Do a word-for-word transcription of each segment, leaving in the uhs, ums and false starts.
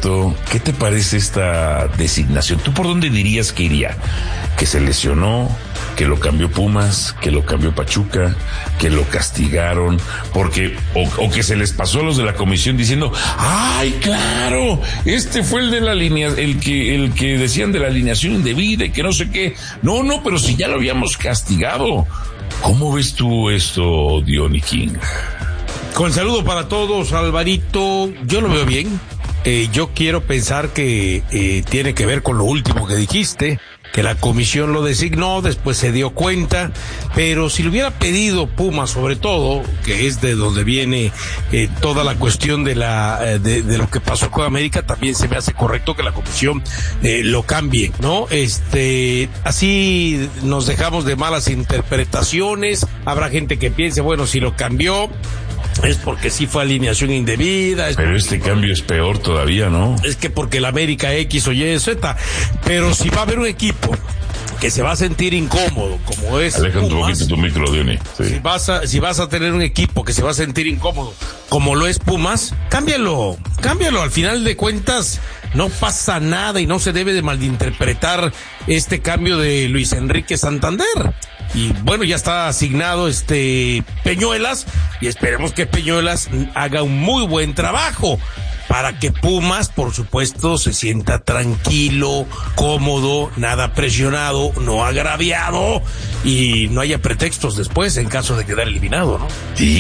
Alberto, ¿qué te parece esta designación? ¿Tú por dónde dirías que iría? ¿Que se lesionó? ¿Que lo cambió Pumas? ¿Que lo cambió Pachuca? ¿Que lo castigaron? Porque, o, o que se les pasó a los de la comisión diciendo, ¡ay, claro! Este fue el de la línea, el que, el que decían de la alineación indebida y que no sé qué. No, no, pero si ya lo habíamos castigado. ¿Cómo ves tú esto, Diony King? Con saludo para todos, Alvarito. Yo lo veo bien. Eh, yo quiero pensar que eh, tiene que ver con lo último que dijiste, que la comisión lo designó, después se dio cuenta, pero si lo hubiera pedido Pumas, sobre todo, que es de donde viene eh, toda la cuestión de la eh, de, de lo que pasó con América, también se me hace correcto que la comisión eh, lo cambie, ¿no? Este, así nos dejamos de malas interpretaciones. Habrá gente que piense, bueno, si lo cambió es porque sí fue alineación indebida. Es pero este cambio es peor todavía, ¿no? Es que porque el América X o Y, Z. Pero si va a haber un equipo que se va a sentir incómodo, como es Aleja un poquito tu micro, Diony. Sí. Si vas a, si vas a tener un equipo que se va a sentir incómodo, como lo es Pumas, cámbialo, cámbialo. Al final de cuentas, no pasa nada y no se debe de malinterpretar este cambio de Luis Enrique Santander. Y bueno, ya está asignado este Peñuelas y esperemos que Peñuelas haga un muy buen trabajo para que Pumas, por supuesto, se sienta tranquilo, cómodo, nada presionado, no agraviado y no haya pretextos después en caso de quedar eliminado, ¿no?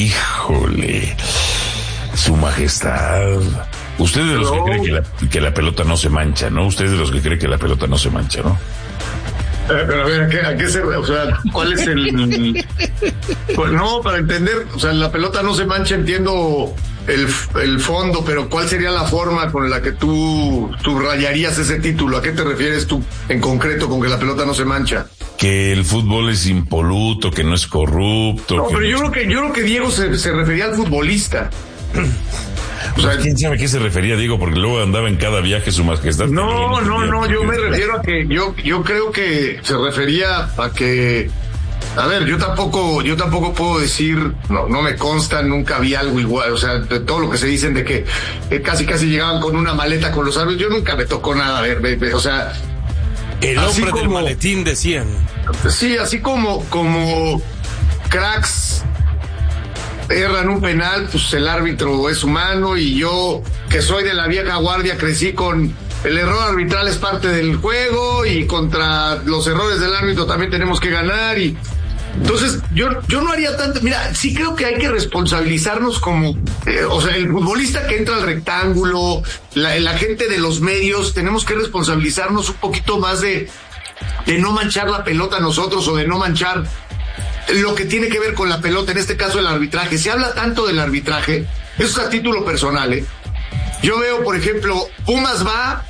Híjole, su majestad. Usted de los no. que cree que la, que la pelota no se mancha, ¿no? Usted de los que cree que la pelota no se mancha, ¿no? Pero a ver, ¿a qué, a qué se, o sea, cuál es el, pues no, para entender, o sea, la pelota no se mancha, entiendo el, el fondo, pero ¿cuál sería la forma con la que tú, tú rayarías ese título? ¿A qué te refieres tú en concreto con que la pelota no se mancha? Que el fútbol es impoluto, que no es corrupto. No, pero no yo creo que, yo creo que Diego se, se refería al futbolista. O sea, ¿quién sabe a qué se refería, Diego? Porque luego andaba en cada viaje su majestad. No, no, no, yo me refiero a que yo, yo creo que se refería a que, a ver, yo tampoco, yo tampoco puedo decir, no, no me consta, nunca vi algo igual, o sea, de todo lo que se dicen de que eh, casi casi llegaban con una maleta con los árbitros, yo nunca me tocó nada, a ver, ve, ve, o sea, el hombre como, del maletín decían. Sí, así como, como cracks erran un penal, pues el árbitro es humano y yo, que soy de la vieja guardia, crecí con el error arbitral es parte del juego y contra los errores del árbitro también tenemos que ganar y entonces yo yo no haría tanto, mira, sí creo que hay que responsabilizarnos como, eh, o sea, el futbolista que entra al rectángulo, la, la gente de los medios, tenemos que responsabilizarnos un poquito más de, de no manchar la pelota nosotros o de no manchar lo que tiene que ver con la pelota, en este caso el arbitraje. Se habla tanto del arbitraje, eso es a título personal, ¿eh? Yo veo, por ejemplo, Pumas va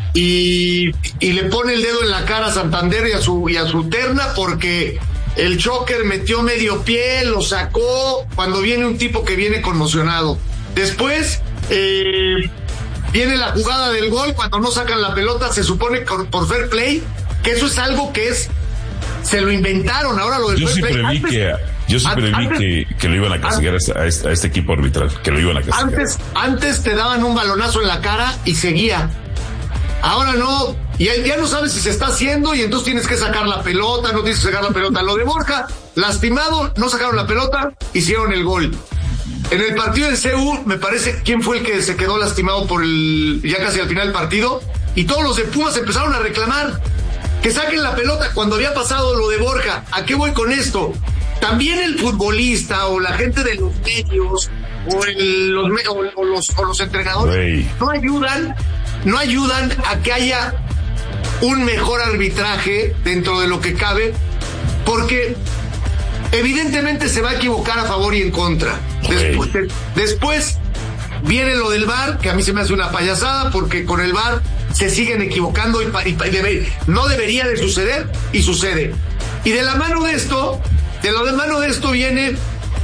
y, y le pone el dedo en la cara a Santander y a su, y a su terna porque el choker metió medio pie, lo sacó cuando viene un tipo que viene conmocionado. Después, eh, viene la jugada del gol, cuando no sacan la pelota, se supone por, por fair play, que eso es algo que es se lo inventaron, ahora lo del yo fair sí play. Preví Antes, que, yo sí preví antes, que, que lo iban a castigar antes, a, este, a este equipo arbitral, que lo iban a castigar. Antes, antes te daban un balonazo en la cara y seguía. Ahora no, y ya no sabes si se está haciendo y entonces tienes que sacar la pelota, no tienes que sacar la pelota. Lo de Borja, lastimado, no sacaron la pelota, hicieron el gol. En el partido del C U, me parece, ¿quién fue el que se quedó lastimado por el, ya casi al final del partido? Y todos los de Pumas empezaron a reclamar que saquen la pelota cuando había pasado lo de Borja. ¿A qué voy con esto? También el futbolista o la gente de los medios o, el, los, o, o, los, o los entrenadores Wey. no ayudan, no ayudan a que haya un mejor arbitraje dentro de lo que cabe, porque evidentemente se va a equivocar a favor y en contra. Después, de, después viene lo del V A R, que a mí se me hace una payasada, porque con el V A R se siguen equivocando y, y, y debe, no debería de suceder y sucede. Y de la mano de esto, de lo de mano de esto viene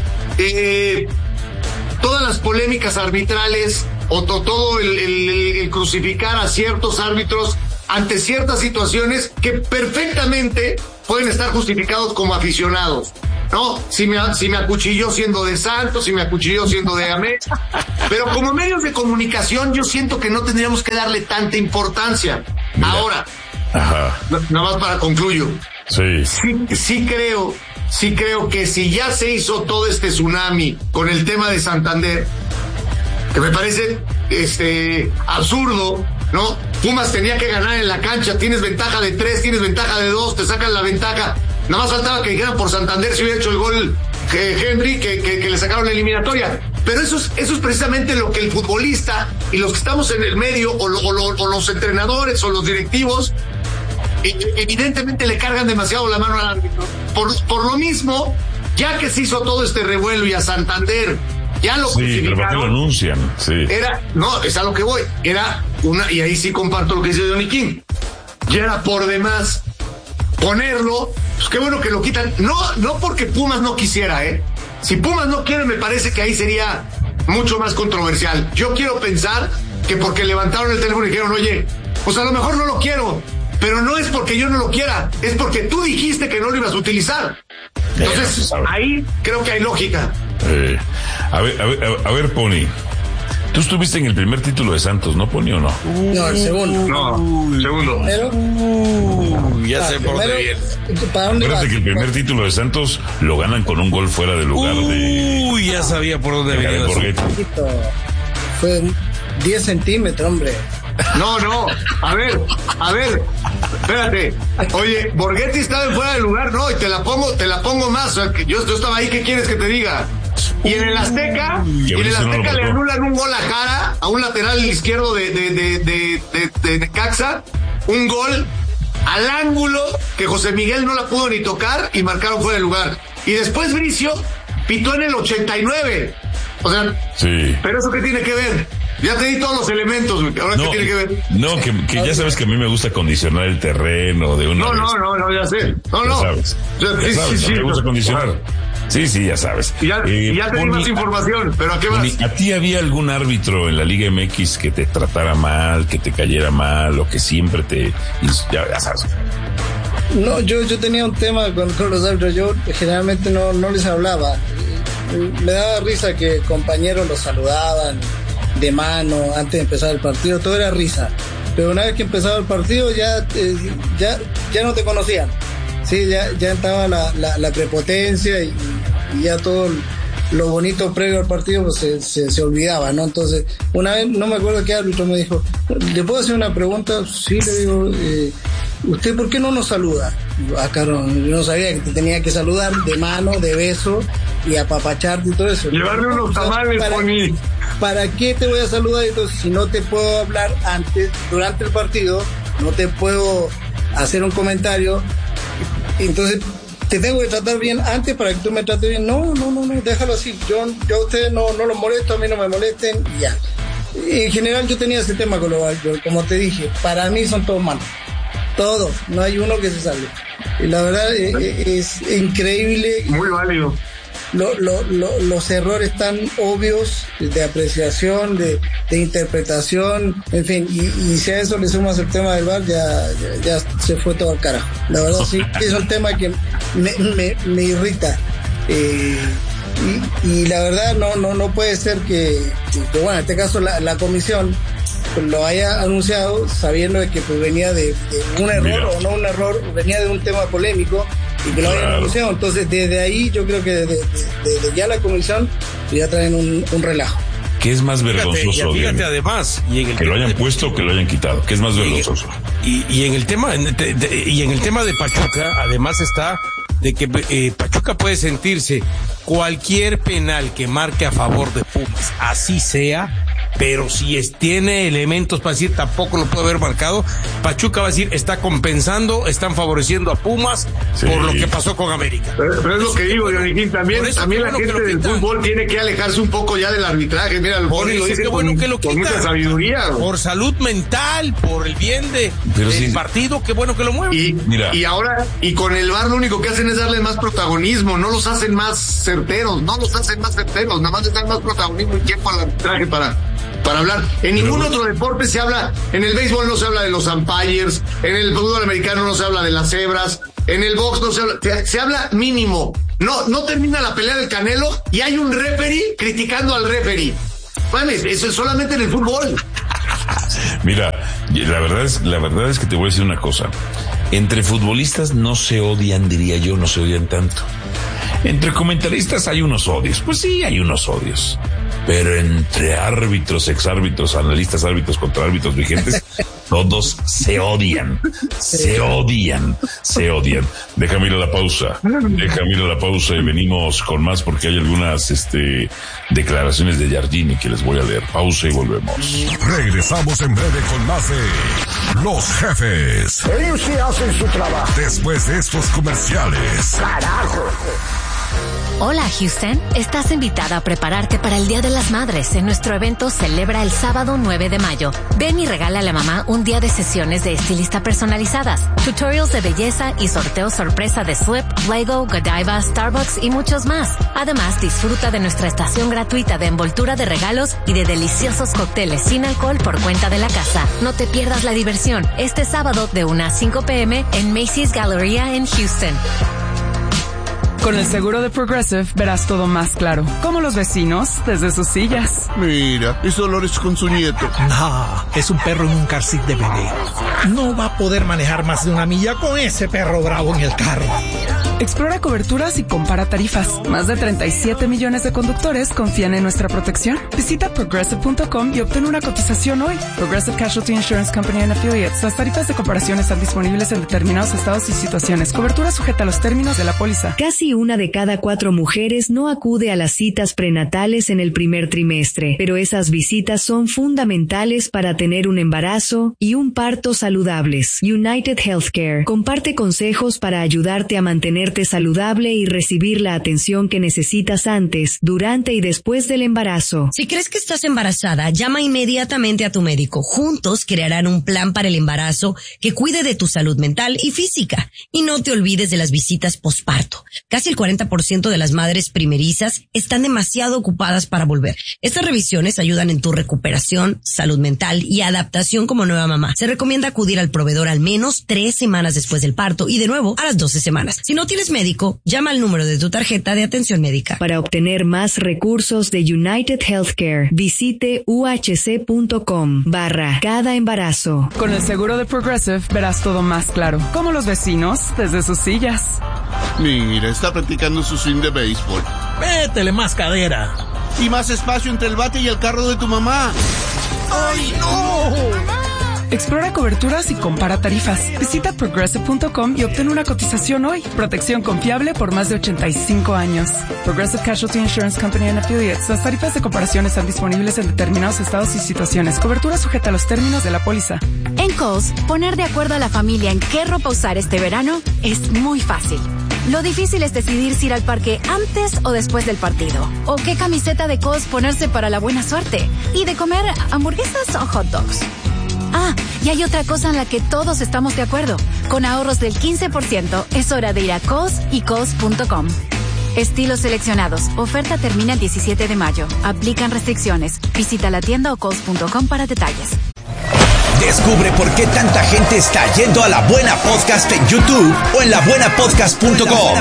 eh, todas las polémicas arbitrales o to, todo el, el, el crucificar a ciertos árbitros ante ciertas situaciones que perfectamente pueden estar justificados como aficionados. ¿no? Si me, si me acuchilló siendo de Santos, si me acuchilló siendo de América. Pero como medios de comunicación, yo siento que no tendríamos que darle tanta importancia. Mira. Ahora, Ajá. nada más para concluyo. Sí. Sí, sí creo, sí creo que si ya se hizo todo este tsunami con el tema de Santander, que me parece este absurdo, ¿no? Pumas tenía que ganar en la cancha, tienes ventaja de tres, tienes ventaja de dos, te sacan la ventaja. Nada más faltaba que dijeran por Santander si hubiera hecho el gol eh, Henry, que, que, que le sacaron la eliminatoria. Pero eso es, eso es precisamente lo que el futbolista y los que estamos en el medio, o, lo, o, lo, o los entrenadores o los directivos, evidentemente le cargan demasiado la mano al árbitro. Por, por lo mismo, ya que se hizo todo este revuelo y a Santander ya lo sí, pero ¿para qué lo anuncian? Sí. Era, no, es a lo que voy. Era una, y ahí sí comparto lo que dice Johnny King. Ya era por demás ponerlo. Pues qué bueno que lo quitan. No, no porque Pumas no quisiera, ¿eh? Si Pumas no quiere, me parece que ahí sería mucho más controversial. Yo quiero pensar que porque levantaron el teléfono y dijeron, oye, pues a lo mejor no lo quiero, pero no es porque yo no lo quiera, es porque tú dijiste que no lo ibas a utilizar. Entonces, ahí creo que hay lógica. Eh, a ver, a ver, a ver, Pony. Tú estuviste en el primer título de Santos, ¿no, Pony, o no? No, el segundo. No, el segundo. Pero, uh, ya sé por dónde viene. Acuérdate que el primer título de Santos lo ganan con un gol fuera de lugar uh, de... Uy, ya sabía por dónde venía. Fue diez centímetros, hombre. No, no, a ver, a ver, espérate. Oye, Borghetti estaba en fuera de lugar, no, y te la pongo, te la pongo más. O sea, que yo, yo estaba ahí, ¿qué quieres que te diga? Y en el Azteca, y en el Azteca le anulan un gol a Jara, a un lateral izquierdo de, de, de, de, de, de Necaxa, un gol al ángulo que José Miguel no la pudo ni tocar y marcaron fuera de lugar. Y después Bricio pitó en el ochenta y nueve. O sea, sí. ¿Pero eso qué tiene que ver? Ya te di todos los elementos, ahora no, qué tiene que ver. No, que, que ya sabes que a mí me gusta condicionar el terreno de una No, vez. no, no, no, ya sé. No, ya no. Sabes. Ya, ya sí, sabes, sí, sí, me gusta no. condicionar. Sí, sí, ya sabes. Y ya, eh, y ya te di más información, pero ¿a qué vas? ¿A ti había algún árbitro en la Liga M X que te tratara mal, que te cayera mal, o que siempre te... Ya, ya sabes. No, yo, yo tenía un tema con, con los árbitros, yo generalmente no, no les hablaba. Me daba risa que compañeros los saludaban de mano antes de empezar el partido, todo era risa. Pero una vez que empezaba el partido ya, eh, ya, ya no te conocían. Sí, ya, ya estaba la, la, la prepotencia y, y ya todo lo bonito previo al partido pues se, se, se olvidaba, ¿no? Entonces, una vez, no me acuerdo qué árbitro me dijo, ¿le puedo hacer una pregunta? Sí, le digo, eh, ¿usted por qué no nos saluda? Ah, claro, yo no sabía que te tenía que saludar de mano, de beso y apapacharte y todo eso. Llevarle unos tamales, Pony. ¿Para qué te voy a saludar? Entonces, si no te puedo hablar antes, durante el partido, no te puedo hacer un comentario, entonces te tengo que tratar bien antes para que tú me trates bien. No, no, no, no, déjalo así. Yo, yo a ustedes no, no los molesto, a mí no me molesten y ya. En general yo tenía ese tema con los árbitros, como te dije, para mí son todos malos. Todos, no hay uno que se salve. Y la verdad es, es increíble. Muy válido. Lo, lo, lo, los errores tan obvios de apreciación, de, de interpretación, en fin, y, y si a eso le sumas el tema del V A R, ya, ya, ya se fue todo al carajo. La verdad sí, es un tema que me, me, me irrita. Eh, y, y la verdad no, no, no puede ser que, que, que bueno, en este caso la, la comisión lo haya anunciado sabiendo de que pues venía de, de un error Mira. o no un error, venía de un tema polémico y que lo hayan anunciado. Entonces desde ahí yo creo que desde, desde ya la comisión ya traen un, un relajo. ¿Qué es más vergonzoso? Fíjate, fíjate además, y en el que lo hayan de... puesto o que lo hayan quitado. ¿Qué es más vergonzoso? Y, y en el tema de, de, y en el tema de Pachuca, además está de que eh, Pachuca puede sentirse cualquier penal que marque a favor de Pumas, así sea, pero si es, tiene elementos para decir tampoco lo puede haber marcado, Pachuca va a decir está compensando, están favoreciendo a Pumas sí. por lo que pasó con América. Pero, pero es lo que digo, Dionisín, también, también la gente del fútbol tiene que alejarse un poco ya del arbitraje. Mira, el por eso, qué bueno con, que lo con mucha sabiduría. Por salud mental, por el bien de, del sí. partido, qué bueno que lo mueven. Y, Mira. y ahora, y con el V A R lo único que hacen es darle más protagonismo, no los hacen más certeros, no los hacen más certeros, nada más les dan más protagonismo y tiempo al arbitraje para para hablar. En ningún Pero, otro deporte se habla, en el béisbol no se habla de los umpires, en el fútbol americano no se habla de las cebras, en el box no se habla, se, se habla mínimo, no, no termina la pelea del Canelo y hay un referee criticando al referee. Mames, eso es solamente en el fútbol. Mira, la verdad es, la verdad es que te voy a decir una cosa. Entre futbolistas no se odian, diría yo, no se odian tanto. Entre comentaristas hay unos odios. Pues sí, hay unos odios. Pero entre árbitros, exárbitros, analistas, árbitros contra árbitros vigentes, todos se odian, se odian, se odian. Déjame ir a la pausa, déjame ir a la pausa y venimos con más porque hay algunas este, declaraciones de Giardini que les voy a leer. Pausa y volvemos. Regresamos en breve con más de Los Jefes. Ellos sí hacen su trabajo. Después de estos comerciales. Carajo. Hola Houston, estás invitada a prepararte para el Día de las Madres en nuestro evento Celebra el sábado nueve de mayo. Ven y regala a la mamá un día de sesiones de estilista personalizadas, tutorials de belleza y sorteos sorpresa de Slip, Lego, Godiva, Starbucks y muchos más. Además, disfruta de nuestra estación gratuita de envoltura de regalos y de deliciosos cócteles sin alcohol por cuenta de la casa. No te pierdas la diversión este sábado de una a cinco p m en Macy's Galleria en Houston. Con el seguro de Progressive verás todo más claro, como los vecinos desde sus sillas. Mira, es Dolores con su nieto. No, es un perro en un car seat de bebé. No va a poder manejar más de una milla con ese perro bravo en el carro. Explora coberturas y compara tarifas. Más de treinta y siete millones de conductores confían en nuestra protección. Visita progressive punto com y obtén una cotización hoy. Progressive Casualty Insurance Company and Affiliates. Las tarifas de comparación están disponibles en determinados estados y situaciones. Cobertura sujeta a los términos de la póliza. Casi una de cada cuatro mujeres no acude a las citas prenatales en el primer trimestre, pero esas visitas son fundamentales para tener un embarazo y un parto saludables. United Healthcare comparte consejos para ayudarte a mantenerte saludable y recibir la atención que necesitas antes, durante y después del embarazo. Si crees que estás embarazada, llama inmediatamente a tu médico. Juntos crearán un plan para el embarazo que cuide de tu salud mental y física. Y no te olvides de las visitas posparto. Casi el cuarenta por ciento de las madres primerizas están demasiado ocupadas para volver. Estas revisiones ayudan en tu recuperación, salud mental y adaptación como nueva mamá. Se recomienda acudir al proveedor al menos tres semanas después del parto y de nuevo a las doce semanas. Si no tienes médico, llama al número de tu tarjeta de atención médica. Para obtener más recursos de United Healthcare, visite uhc.com barra cada embarazo. Con el seguro de Progressive verás todo más claro, como los vecinos desde sus sillas. Mira, está practicando su swing de béisbol. Métele más cadera. Y más espacio entre el bate y el carro de tu mamá. ¡Ay, no! Explora coberturas y compara tarifas. Visita progressive punto com y obtén una cotización hoy. Protección confiable por más de ochenta y cinco años. Progressive Casualty Insurance Company and Affiliates. Las tarifas de comparación están disponibles en determinados estados y situaciones. Cobertura sujeta a los términos de la póliza. En Kohl's, poner de acuerdo a la familia en qué ropa usar este verano es muy fácil. Lo difícil es decidir si ir al parque antes o después del partido. O qué camiseta de Kohl's ponerse para la buena suerte. Y de comer hamburguesas o hot dogs. Ah, y hay otra cosa en la que todos estamos de acuerdo. Con ahorros del quince por ciento, es hora de ir a Kohl's y Kohl's punto com. Estilos seleccionados. Oferta termina el diecisiete de mayo. Aplican restricciones. Visita la tienda o Kohl's punto com para detalles. Descubre por qué tanta gente está yendo a La Buena Podcast en YouTube o en la buena podcast punto com.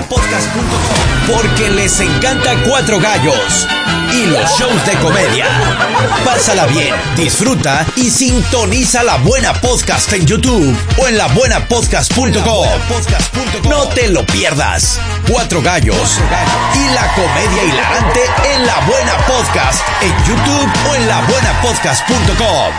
Porque les encanta Cuatro Gallos y los shows de comedia. Pásala bien, disfruta y sintoniza La Buena Podcast en YouTube o en la buena podcast punto com. No te lo pierdas. Cuatro Gallos y la comedia hilarante en La Buena Podcast en YouTube o en la buena podcast punto com.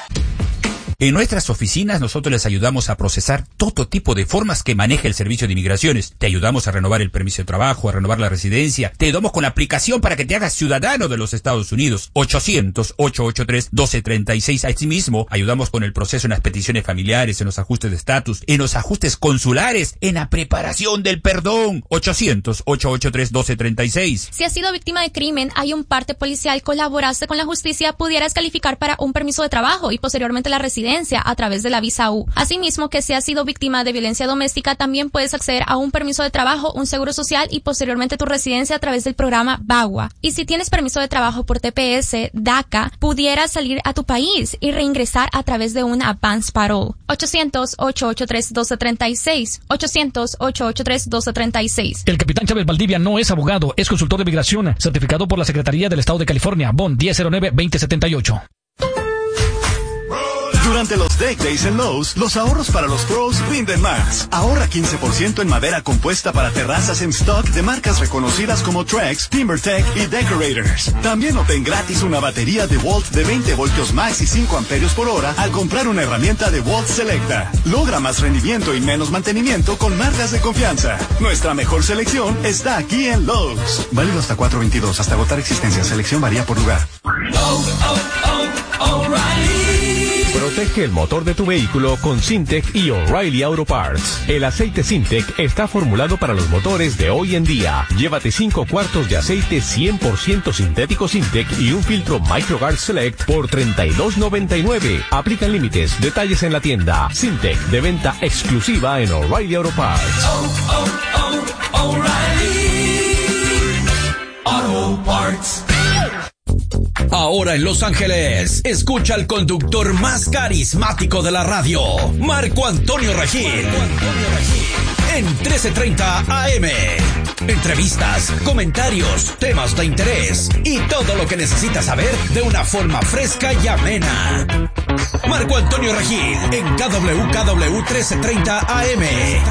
En nuestras oficinas nosotros les ayudamos a procesar todo tipo de formas que maneja el Servicio de Inmigraciones. Te ayudamos a renovar el permiso de trabajo, a renovar la residencia. Te ayudamos con la aplicación para que te hagas ciudadano de los Estados Unidos. ochocientos, ochocientos ochenta y tres, doce treinta y seis. Asimismo, ayudamos con el proceso en las peticiones familiares, en los ajustes de estatus, en los ajustes consulares, en la preparación del perdón. ochocientos, ochocientos ochenta y tres, doce treinta y seis. Si has sido víctima de crimen, hay un parte policial, colaboraste con la justicia, pudieras calificar para un permiso de trabajo y posteriormente la residencia. residencia a través de la visa U. Asimismo, que si has sido víctima de violencia doméstica, también puedes acceder a un permiso de trabajo, un seguro social y posteriormente tu residencia a través del programa BAGUA. Y si tienes permiso de trabajo por T P S, DACA, pudieras salir a tu país y reingresar a través de un advance parole. ochocientos, ocho ocho tres, uno dos tres seis. ochocientos, ocho ocho tres, uno dos tres seis. El capitán Chávez Valdivia no es abogado, es consultor de migración, certificado por la Secretaría del Estado de California, B O N diez cero nueve veinte setenta y ocho. Durante los Deck Days en Lowe's, los ahorros para los pros rinden más. Ahorra quince por ciento en madera compuesta para terrazas en stock de marcas reconocidas como Trex, TimberTech y Decorators. También obtén gratis una batería de Volt de veinte voltios max y cinco amperios por hora al comprar una herramienta de Volt Selecta. Logra más rendimiento y menos mantenimiento con marcas de confianza. Nuestra mejor selección está aquí en Lowe's. Válido hasta cuatro veintidós, hasta agotar existencia. Selección varía por lugar. Oh, oh, oh, O'Reilly. Protege el motor de tu vehículo con Syntec y O'Reilly Auto Parts. El aceite Syntec está formulado para los motores de hoy en día. Llévate cinco cuartos de aceite cien por ciento sintético Syntec y un filtro MicroGuard Select por treinta y dos noventa y nueve. Aplican límites. Detalles en la tienda. Syntec, de venta exclusiva en O'Reilly Auto Parts. Oh, oh, oh, O'Reilly Auto Parts. Ahora en Los Ángeles, escucha al conductor más carismático de la radio, Marco Antonio Regil, en trece treinta A M. Entrevistas, comentarios, temas de interés y todo lo que necesitas saber de una forma fresca y amena. Marco Antonio Regil en K W K W trece treinta A M.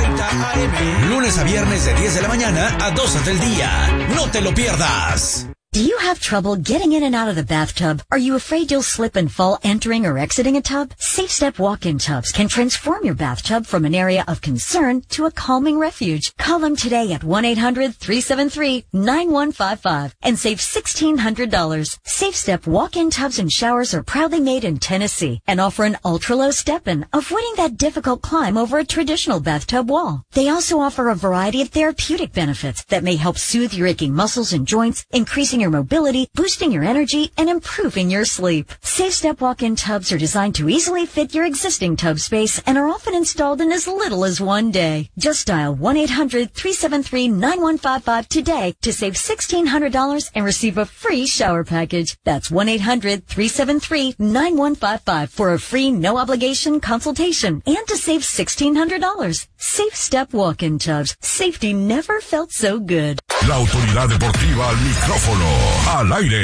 Lunes a viernes de diez de la mañana a doce del día. No te lo pierdas. Do you have trouble getting in and out of the bathtub? Are you afraid you'll slip and fall entering or exiting a tub? Safe Step walk-in tubs can transform your bathtub from an area of concern to a calming refuge. Call them today at one eight hundred, three seven three, nine one five five and save sixteen hundred dollars. Safe Step walk-in tubs and showers are proudly made in Tennessee and offer an ultra-low step-in, avoiding that difficult climb over a traditional bathtub wall. They also offer a variety of therapeutic benefits that may help soothe your aching muscles and joints, increasing your mobility, boosting your energy, and improving your sleep. Safe Step walk-in tubs are designed to easily fit your existing tub space and are often installed in as little as one day. Just dial one eight hundred, three seven three, nine one five five today to save sixteen hundred dollars and receive a free shower package. That's one eight hundred, three seven three, nine one five five for a free no-obligation consultation and to save sixteen hundred dollars. Safe Step walk-in tubs. Safety never felt so good. La autoridad deportiva al micrófono, al aire.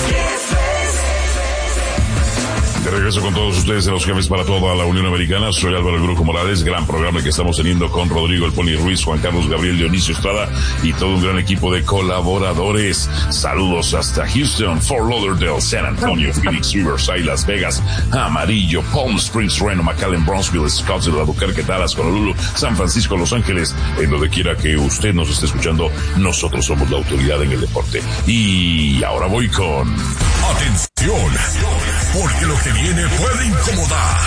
De regreso con todos ustedes en Los Jefes para toda la Unión Americana. Soy Álvaro Brujo Morales. Gran programa que estamos teniendo con Rodrigo El Poli Ruiz, Juan Carlos Gabriel, Dionisio Estrada y todo un gran equipo de colaboradores. Saludos hasta Houston, Fort Lauderdale, San Antonio, Phoenix, Riverside, Las Vegas, Amarillo, Palm Springs, Reno, McAllen, Brownsville, Scottsdale, Albuquerque, Dallas, Honolulu, San Francisco, Los Ángeles. En donde quiera que usted nos esté escuchando, nosotros somos la autoridad en el deporte. Y ahora voy con... Atención, porque lo que viene puede incomodar.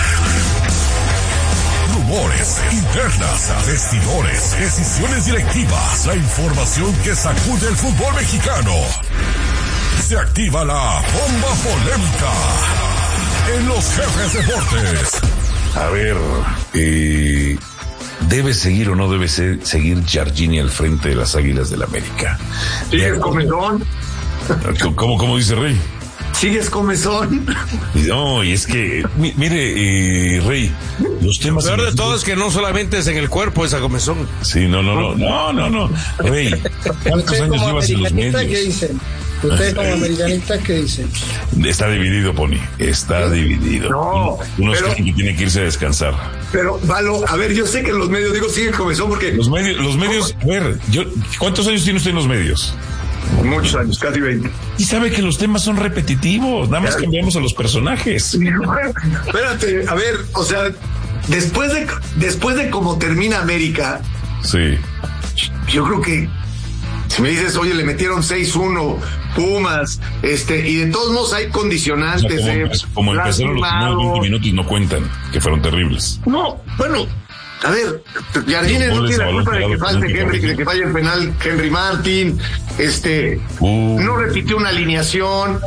Rumores, internas, vestidores, decisiones directivas, la información que sacude el fútbol mexicano. Se activa la bomba polémica en Los Jefes Deportes. A ver, eh, ¿debe seguir o no debe ser, seguir Giardini al frente de las Águilas del América? Sigues comezón. ¿Cómo, cómo dice Rey? Sigues comezón. No, y es que, mi, mire, eh, Rey, los temas... Lo peor de todo es que no solamente es en el cuerpo esa comezón. Sí, no, no, no, no, no, no. Rey, ¿cuántos años llevas en los medios? ¿Qué dicen? Ustedes como americanistas, ¿qué dicen? Está dividido, Pony, está dividido. No, Unos pero, creen que tienen que irse a descansar. Pero, Valo, a ver, yo sé que los medios, digo, siguen comezón porque... Los medios, los medios, a ver, yo, ¿cuántos años tiene usted en los medios? Muchos años, casi veinte. Y sabe que los temas son repetitivos, nada más cambiamos a los personajes. Espérate, a ver, o sea, después de después de cómo termina América, sí, yo creo que si me dices, oye, le metieron seis uno Pumas, este, y de todos modos hay condicionantes. O sea, como, eh, como empezaron los primeros veinte minutos no cuentan, que fueron terribles. No, bueno, a ver, Jardines no tiene la culpa de que falte Henry, de que falle el penal Henry Martin, este, uh. no repitió una alineación,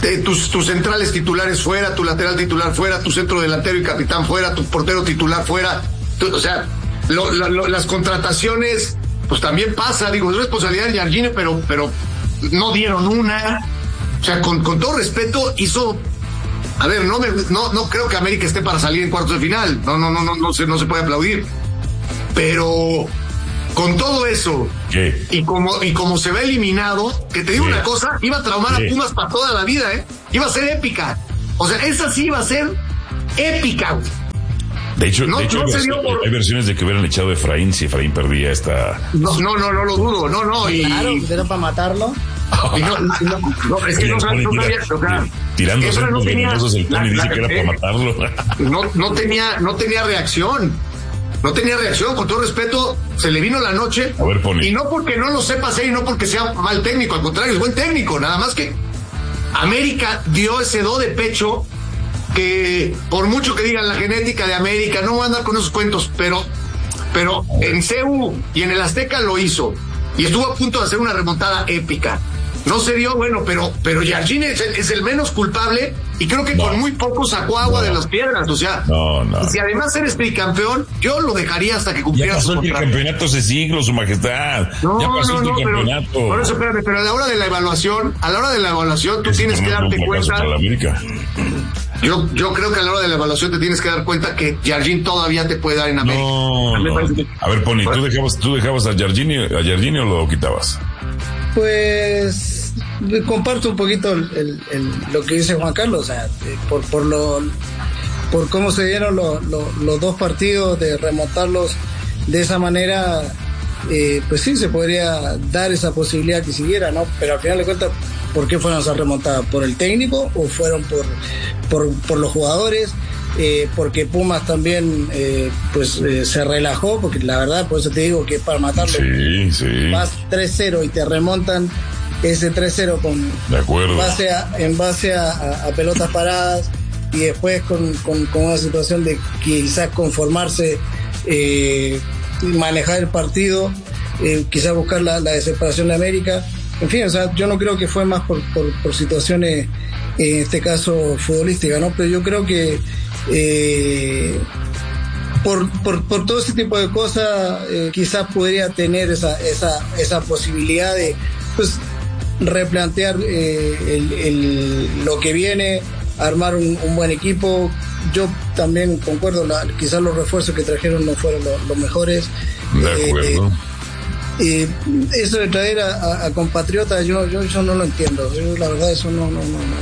de tus, tus centrales titulares fuera, tu lateral titular fuera, tu centro delantero y capitán fuera, tu portero titular fuera. Tu, o sea, lo, lo, lo, las contrataciones, pues también pasa, digo, es responsabilidad de Jardine, pero, pero no dieron una. O sea, con, con todo respeto, hizo. A ver, no, me, no, no creo que América esté para salir en cuartos de final. No, no, no, no, no se, no se puede aplaudir. Pero con todo eso, ¿qué? y como y como se ve eliminado, que te digo ¿Qué? una cosa, iba a traumar ¿Qué? a Pumas para toda la vida, ¿eh? Iba a ser épica. O sea, esa sí iba a ser épica, güey. De hecho, no, de hecho no hay, se versiones, por... hay versiones de que hubieran echado a Efraín si Efraín perdía esta. No, no, no, no lo dudo, no, no. Y... Claro, era para matarlo. Y no, no, no, es que no, no, no sabía, o sea, tirando no tenía, el Tony dice que era eh, para matarlo. No, no tenía, no tenía reacción. No tenía reacción, con todo respeto, se le vino la noche. A ver, Pony. Y no porque no lo sepa hacer y no porque sea mal técnico, al contrario, es buen técnico, nada más que América dio ese do de pecho que por mucho que digan la genética de América, no voy a andar con esos cuentos, pero, pero en C U y en el Azteca lo hizo. Y estuvo a punto de hacer una remontada épica. No se dio, bueno, pero, pero Jardine es el, es el menos culpable y creo que no. con muy poco sacó agua no. de las piedras, o sea, no, no. y si además eres tricampeón, yo lo dejaría hasta que cumpliera ya pasó su el campeonato hace siglos, su majestad. No, ya pasó no, el no, campeonato. Pero, por eso, espérame, pero a la hora de la evaluación, a la hora de la evaluación, tú es tienes que darte cuenta. Yo, yo creo que a la hora de la evaluación te tienes que dar cuenta que Jardine todavía te puede dar en América. No, no. Que... A ver, Pony, ¿tú dejabas, tú dejabas a Jardine, a Jardine o lo quitabas? Pues comparto un poquito el, el, el, lo que dice Juan Carlos, o sea, por, por lo por cómo se dieron lo, lo, los dos partidos, de remontarlos de esa manera, eh, pues sí, se podría dar esa posibilidad que siguiera, ¿no? Pero al final de cuentas, ¿por qué fueron esas remontadas? ¿Por el técnico o fueron por, por, por los jugadores? Eh, porque Pumas también eh, pues eh, se relajó, porque la verdad, por eso te digo que para matarlo, sí, sí. vas tres cero y te remontan ese tres cero con de acuerdo. Base a, en base a, a, a pelotas paradas, y después con, con, con una situación de quizás conformarse, eh, manejar el partido, eh, quizás buscar la, la desesperación de América. En fin, o sea, yo no creo que fue más por, por, por situaciones, en este caso futbolísticas, ¿no? Pero yo creo que eh, por, por, por todo ese tipo de cosas, eh, quizás podría tener esa, esa, esa posibilidad de, pues, replantear eh, el, el, lo que viene, armar un, un buen equipo. Yo también concuerdo, la, quizás los refuerzos que trajeron no fueron lo, los mejores. De acuerdo. Eh, eh, eso de traer a, a, a compatriotas, yo, yo yo no lo entiendo. Yo, la verdad, eso no, no, no,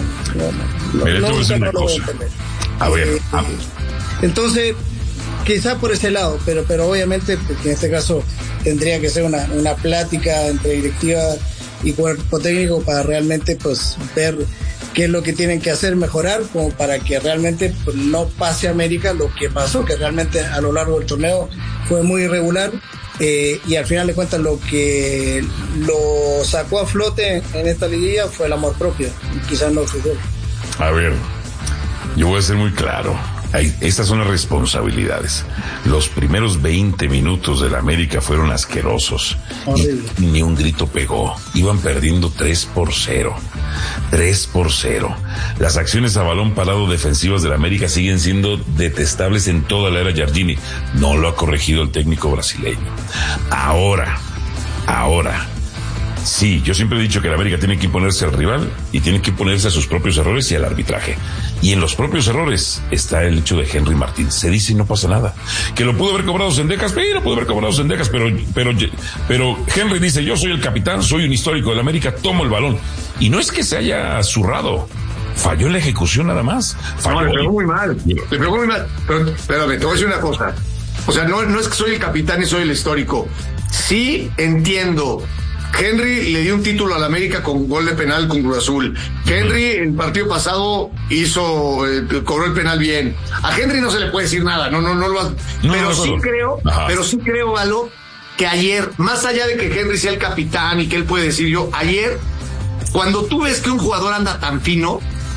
no, no, Mira, no, no, no, no no lo voy a entender. A ver, eh, a ver. Entonces, quizás por ese lado, pero pero obviamente, porque en este caso tendría que ser una, una plática entre directiva y cuerpo técnico para realmente, pues, ver qué es lo que tienen que hacer, mejorar, como para que realmente, pues, no pase a América lo que pasó, que realmente a lo largo del torneo fue muy irregular. Eh, y al final de cuentas lo que lo sacó a flote en esta liguilla fue el amor propio, quizás no el fútbol. A ver, yo voy a ser muy claro. Hay, estas son las responsabilidades. Los primeros veinte minutos de la América fueron asquerosos. Ni, ni un grito pegó. Iban perdiendo tres por cero. tres por cero. Las acciones a balón parado defensivas de la América siguen siendo detestables en toda la era Jardine. No lo ha corregido el técnico brasileño. Ahora, ahora. Sí, yo siempre he dicho que la América tiene que imponerse al rival y tiene que imponerse a sus propios errores y al arbitraje. Y en los propios errores está el hecho de Henry Martín. Se dice y no pasa nada. Que lo pudo haber cobrado Zendejas, pero lo pudo haber cobrado Zendejas, pero, pero, pero Henry dice, yo soy el capitán, soy un histórico de la América, tomo el balón. Y no es que se haya zurrado. Falló en la ejecución nada más. Falló. No, le pegó muy mal. Le pegó muy mal. Pero, espérame, te voy a decir una cosa. O sea, no, no es que soy el capitán y soy el histórico. Sí entiendo. Henry le dio un título a la América con gol de penal con Cruz Azul. Henry, el partido pasado, hizo, eh, cobró el penal bien. A Henry no se le puede decir nada, no, no, no lo hace. No, pero no, sí no. creo, Ajá. pero sí creo, Galo, que ayer, más allá de que Henry sea el capitán y que él puede decir yo, ayer, cuando tú ves que un jugador anda tan fino,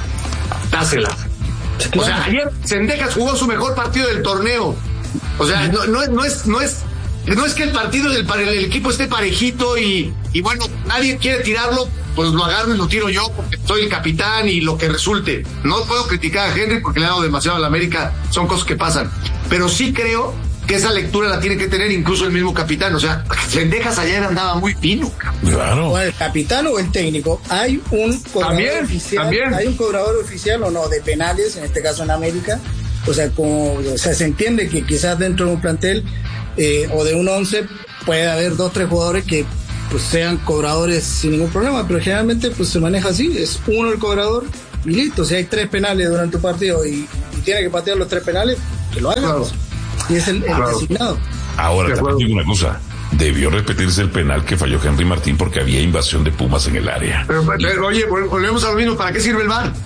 dásela. O sea, ayer Zendejas jugó su mejor partido del torneo. O sea, no, no, no es, no es. No es que el partido del el equipo esté parejito y, y bueno, nadie quiere tirarlo, pues lo agarro y lo tiro yo porque soy el capitán y lo que resulte. No puedo criticar a Henry porque le ha dado demasiado a la América, son cosas que pasan. Pero sí creo que esa lectura la tiene que tener incluso el mismo capitán. O sea, Cendejas ayer andaba muy fino. Claro. O el capitán o el técnico. Hay un cobrador ¿También? oficial. ¿También? Hay un cobrador oficial o no de penales, en este caso en América. O sea, como, o sea, se entiende que quizás dentro de un plantel eh, o de un once puede haber dos, tres jugadores que pues sean cobradores sin ningún problema, pero generalmente pues se maneja así, es uno el cobrador y listo. Si hay tres penales durante un partido y, y tiene que patear los tres penales, que lo haga. Claro. Y es el, el Claro. designado. Ahora, te digo una cosa. Debió repetirse el penal que falló Henry Martín porque había invasión de Pumas en el área. Pero, pero oye, volvemos a lo mismo. ¿Para qué sirve el V A R?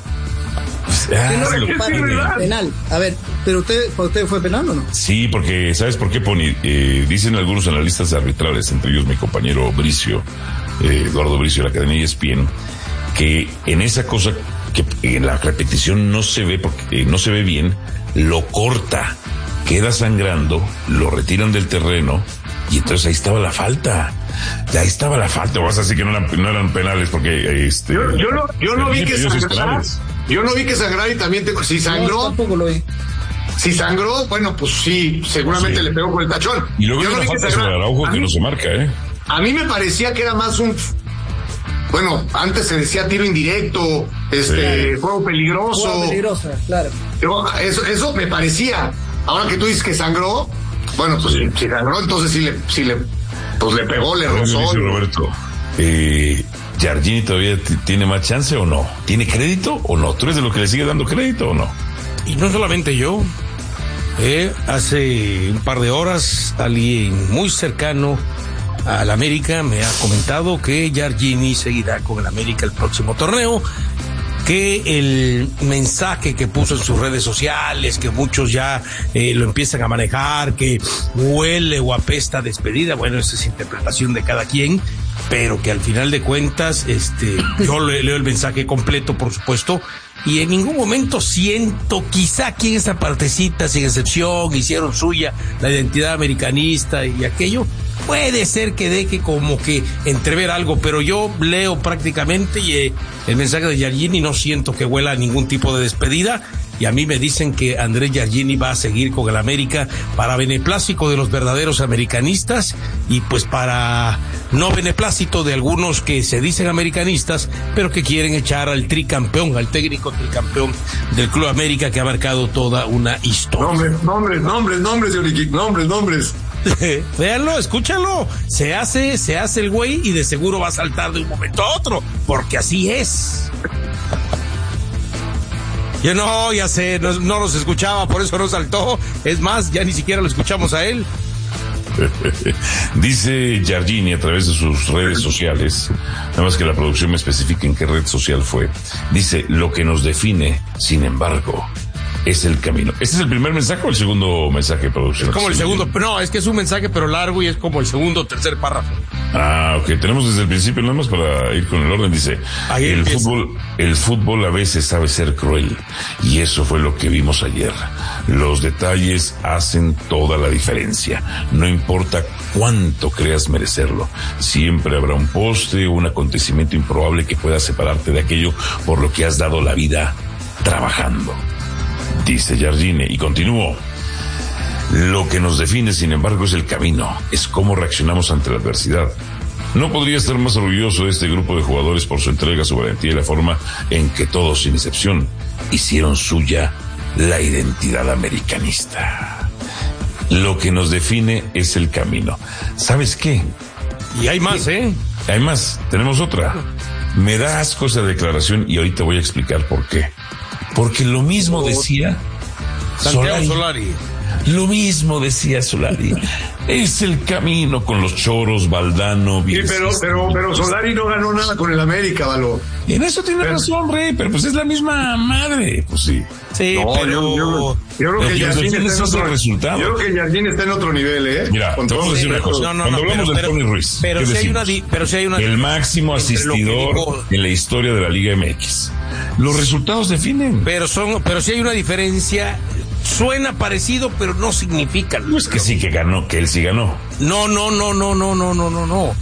Ah, No, lo que para- tiene. penal. A ver, pero usted, ¿para usted fue penal o no? Sí, porque ¿sabes por qué, Pony? Eh, dicen algunos analistas arbitrales, entre ellos mi compañero Bricio, eh, Eduardo Bricio de la cadena E S P N, que en esa cosa que en la repetición no se ve porque eh, no se ve bien, lo corta, queda sangrando, lo retiran del terreno y entonces ahí estaba la falta. Ahí estaba la falta. Vas a decir que no eran, no eran penales porque este. Yo, yo no, yo no vi que ellos es sangrara. penales. Yo no vi que sangrara y también tengo. Si sangró. No, tampoco lo vi. Si sangró, bueno, pues sí, seguramente Sí. le pegó con el tachón. Y luego Yo hay no una vi que falta sobre sangrara. Araujo A que mí- no se marca, ¿eh? A mí me parecía que era más un. Bueno, antes se decía tiro indirecto, este, Sí. juego peligroso. Jugada peligrosa, claro. Yo, Eso, eso me parecía. Ahora que tú dices que sangró, bueno, pues Sí. si sangró, entonces sí le, sí le, pues le pegó, le Ahora rozó. dice Roberto, eh, ¿Giardini todavía t- tiene más chance o no? ¿Tiene crédito o no? ¿Tú eres de lo que le sigue dando crédito o no? Y no solamente yo. Eh, hace un par de horas alguien muy cercano al América me ha comentado que Giardini seguirá con el América el próximo torneo, que el mensaje que puso en sus redes sociales, que muchos ya eh, lo empiezan a manejar, que huele o apesta a despedida, bueno, esa es interpretación de cada quien, pero que al final de cuentas, este, yo le- leo el mensaje completo, por supuesto, y en ningún momento siento, quizá aquí en esa partecita, sin excepción, hicieron suya la identidad americanista y aquello. Puede ser que deje como que entrever algo, pero yo leo prácticamente y, eh, el mensaje de Giardini no siento que huela a ningún tipo de despedida. Y a mí me dicen que Andrés Giardini va a seguir con el América para beneplácito de los verdaderos americanistas y pues para no beneplácito de algunos que se dicen americanistas, pero que quieren echar al tricampeón, al técnico tricampeón del Club América que ha marcado toda una historia. Nombres, nombres, nombres, nombres, Yuricky, nombres, nombres. Véanlo, escúchalo. Se hace, se hace el güey y de seguro va a saltar de un momento a otro, porque así es. Yo no, ya sé, no, no los escuchaba, por eso no saltó. Es más, ya ni siquiera lo escuchamos a él. Dice Giardini a través de sus redes sociales, nada más que la producción me especifique en qué red social fue. Dice, lo que nos define, sin embargo, es el camino. ¿Este es el primer mensaje o el segundo mensaje de producción? Es como el segundo, no, es que es un mensaje pero largo y es como el segundo o tercer párrafo. Ah, ok, tenemos desde el principio nada más para ir con el orden. Dice, Ahí el empieza. fútbol, el fútbol a veces sabe ser cruel y eso fue lo que vimos ayer. Los detalles hacen toda la diferencia. No importa cuánto creas merecerlo. Siempre habrá un poste o un acontecimiento improbable que pueda separarte de aquello por lo que has dado la vida trabajando. Dice Giardini y continuó. Lo que nos define, sin embargo, es el camino, es cómo reaccionamos ante la adversidad. No podría estar más orgulloso de este grupo de jugadores por su entrega, su valentía y la forma en que todos, sin excepción, hicieron suya la identidad americanista. Lo que nos define es el camino. ¿Sabes qué? Y hay más, ¿eh? Hay más, tenemos otra. Me da asco esa declaración y ahorita voy a explicar por qué. Porque lo mismo decía Santiago Solari. Solari. Lo mismo decía Solari. Es el camino con los Choros, Valdano, Sí, pero, pero, pero Solari no ganó nada con el América, Valo. Y en eso tiene Pero- razón, Rey, pero pues es la misma madre. Pues sí. Sí, No, pero... yo, yo- yo creo Lo que que nos Jardín define está en es el otro resultado. Yo creo que Jardín está en otro nivel, ¿eh? Mira, Con te voy a todo decir una respeto. cosa. No, no, Cuando no, hablamos pero- de pero- Tony Ruiz, pero ¿qué sí hay decimos? una di- pero sí hay una El máximo entre lo que asistidor dijo- en la historia de la Liga M X. Los resultados definen. Pero son, pero sí hay una diferencia. Suena parecido, pero no significa. No es que sí que ganó, que él sí ganó. No, no, no, no, no, no, no, no, no.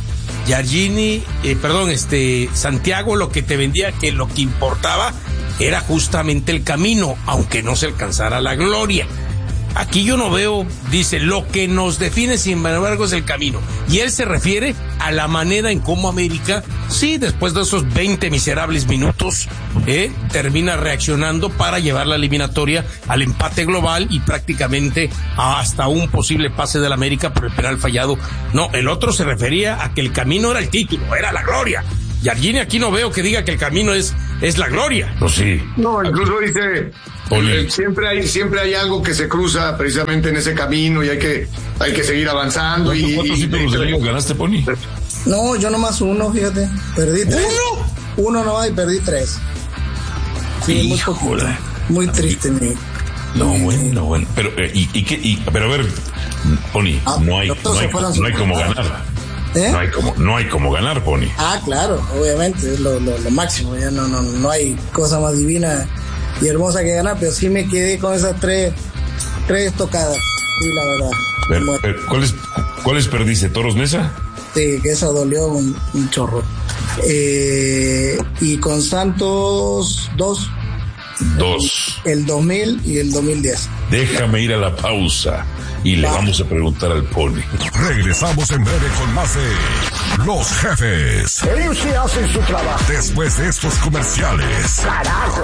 Giardini, eh, perdón, este, Santiago lo que te vendía, que lo que importaba era justamente el camino, aunque no se alcanzara la gloria. Aquí yo no veo, dice, lo que nos define sin embargo es el camino. Y él se refiere a la manera en cómo América, sí, después de esos veinte miserables minutos, eh, termina reaccionando para llevar la eliminatoria al empate global y prácticamente hasta un posible pase del América por el penal fallado. No, el otro se refería a que el camino era el título, era la gloria. Y Giardini aquí no veo que diga que el camino es, es la gloria. Pues sí. No, incluso dice, eh, siempre hay, siempre hay algo que se cruza precisamente en ese camino y hay que, hay que seguir avanzando. Y, ¿Cuántos títulos de liga ganaste, Pony? No, yo nomás uno, fíjate. Perdí tres. ¿Uno? Uno nomás y perdí tres. Sí, muy poquito. Muy triste, mi. No, bueno, bueno. Pero, eh, y, y, qué, y, pero a ver, Pony, ah, no hay, no hay, no hay como ganar. ¿Eh? No hay como, no hay como ganar, Pony. Ah, claro, obviamente, es lo, lo, lo máximo, ya no, no, no hay cosa más divina y hermosa que ganar, pero sí me quedé con esas tres, tres tocadas, sí, la verdad. Pero, pero, ¿cuáles, ¿Cuáles perdiste? ¿Toros Neza? Sí, que eso dolió un, un chorro. Eh, y con Santos, dos. Dos. El dos mil y el dos mil diez. Déjame ir a la pausa y le vamos a preguntar al Pony. Regresamos en breve con más de Los Jefes. Ellos sí hacen su trabajo. Después de estos comerciales. ¡Carajo!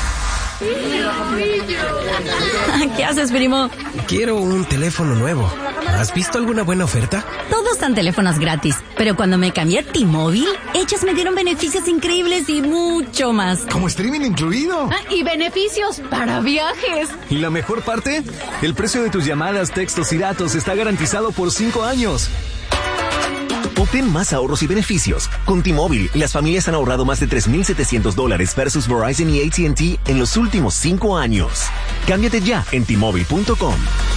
¿Qué haces, primo? Quiero un teléfono nuevo. ¿Has visto alguna buena oferta? Todos dan teléfonos gratis, pero cuando me cambié a T-Mobile, ellos me dieron beneficios increíbles y mucho más. ¿Como streaming incluido? Ah, y beneficios para viajes. ¿Y la mejor parte? El precio de tus llamadas, textos y datos está garantizado por cinco años. Obtén más ahorros y beneficios. Con T-Mobile, las familias han ahorrado más de tres mil setecientos dólares versus Verizon y A T and T en los últimos cinco años. Cámbiate ya en T Mobile punto com.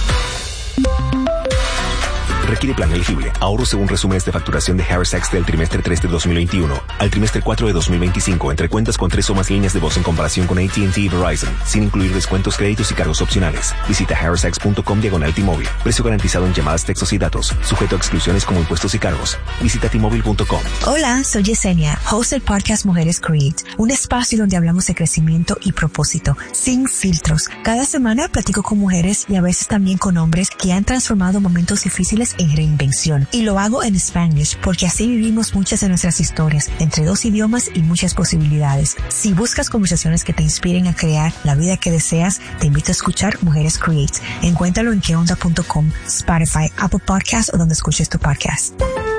Requiere plan elegible. Ahorro según resúmenes de facturación de Harris X del trimestre tres de dos mil veintiuno al trimestre cuatro de dos mil veinticinco entre cuentas con tres o más líneas de voz en comparación con A T and T y Verizon, sin incluir descuentos, créditos y cargos opcionales. Visita harris x punto com diagonal T-Mobile. Precio garantizado en llamadas, textos y datos. Sujeto a exclusiones como impuestos y cargos. Visita T Mobile punto com. Hola, soy Yesenia, host del podcast Mujeres Create, un espacio donde hablamos de crecimiento y propósito, sin filtros. Cada semana platico con mujeres y a veces también con hombres que han transformado momentos difíciles en reinvención. Y lo hago en Spanglish porque así vivimos muchas de nuestras historias, entre dos idiomas y muchas posibilidades. Si buscas conversaciones que te inspiren a crear la vida que deseas, te invito a escuchar Mujeres Create. Encuéntralo en que onda punto com, Spotify, Apple Podcasts o donde escuches tu podcast.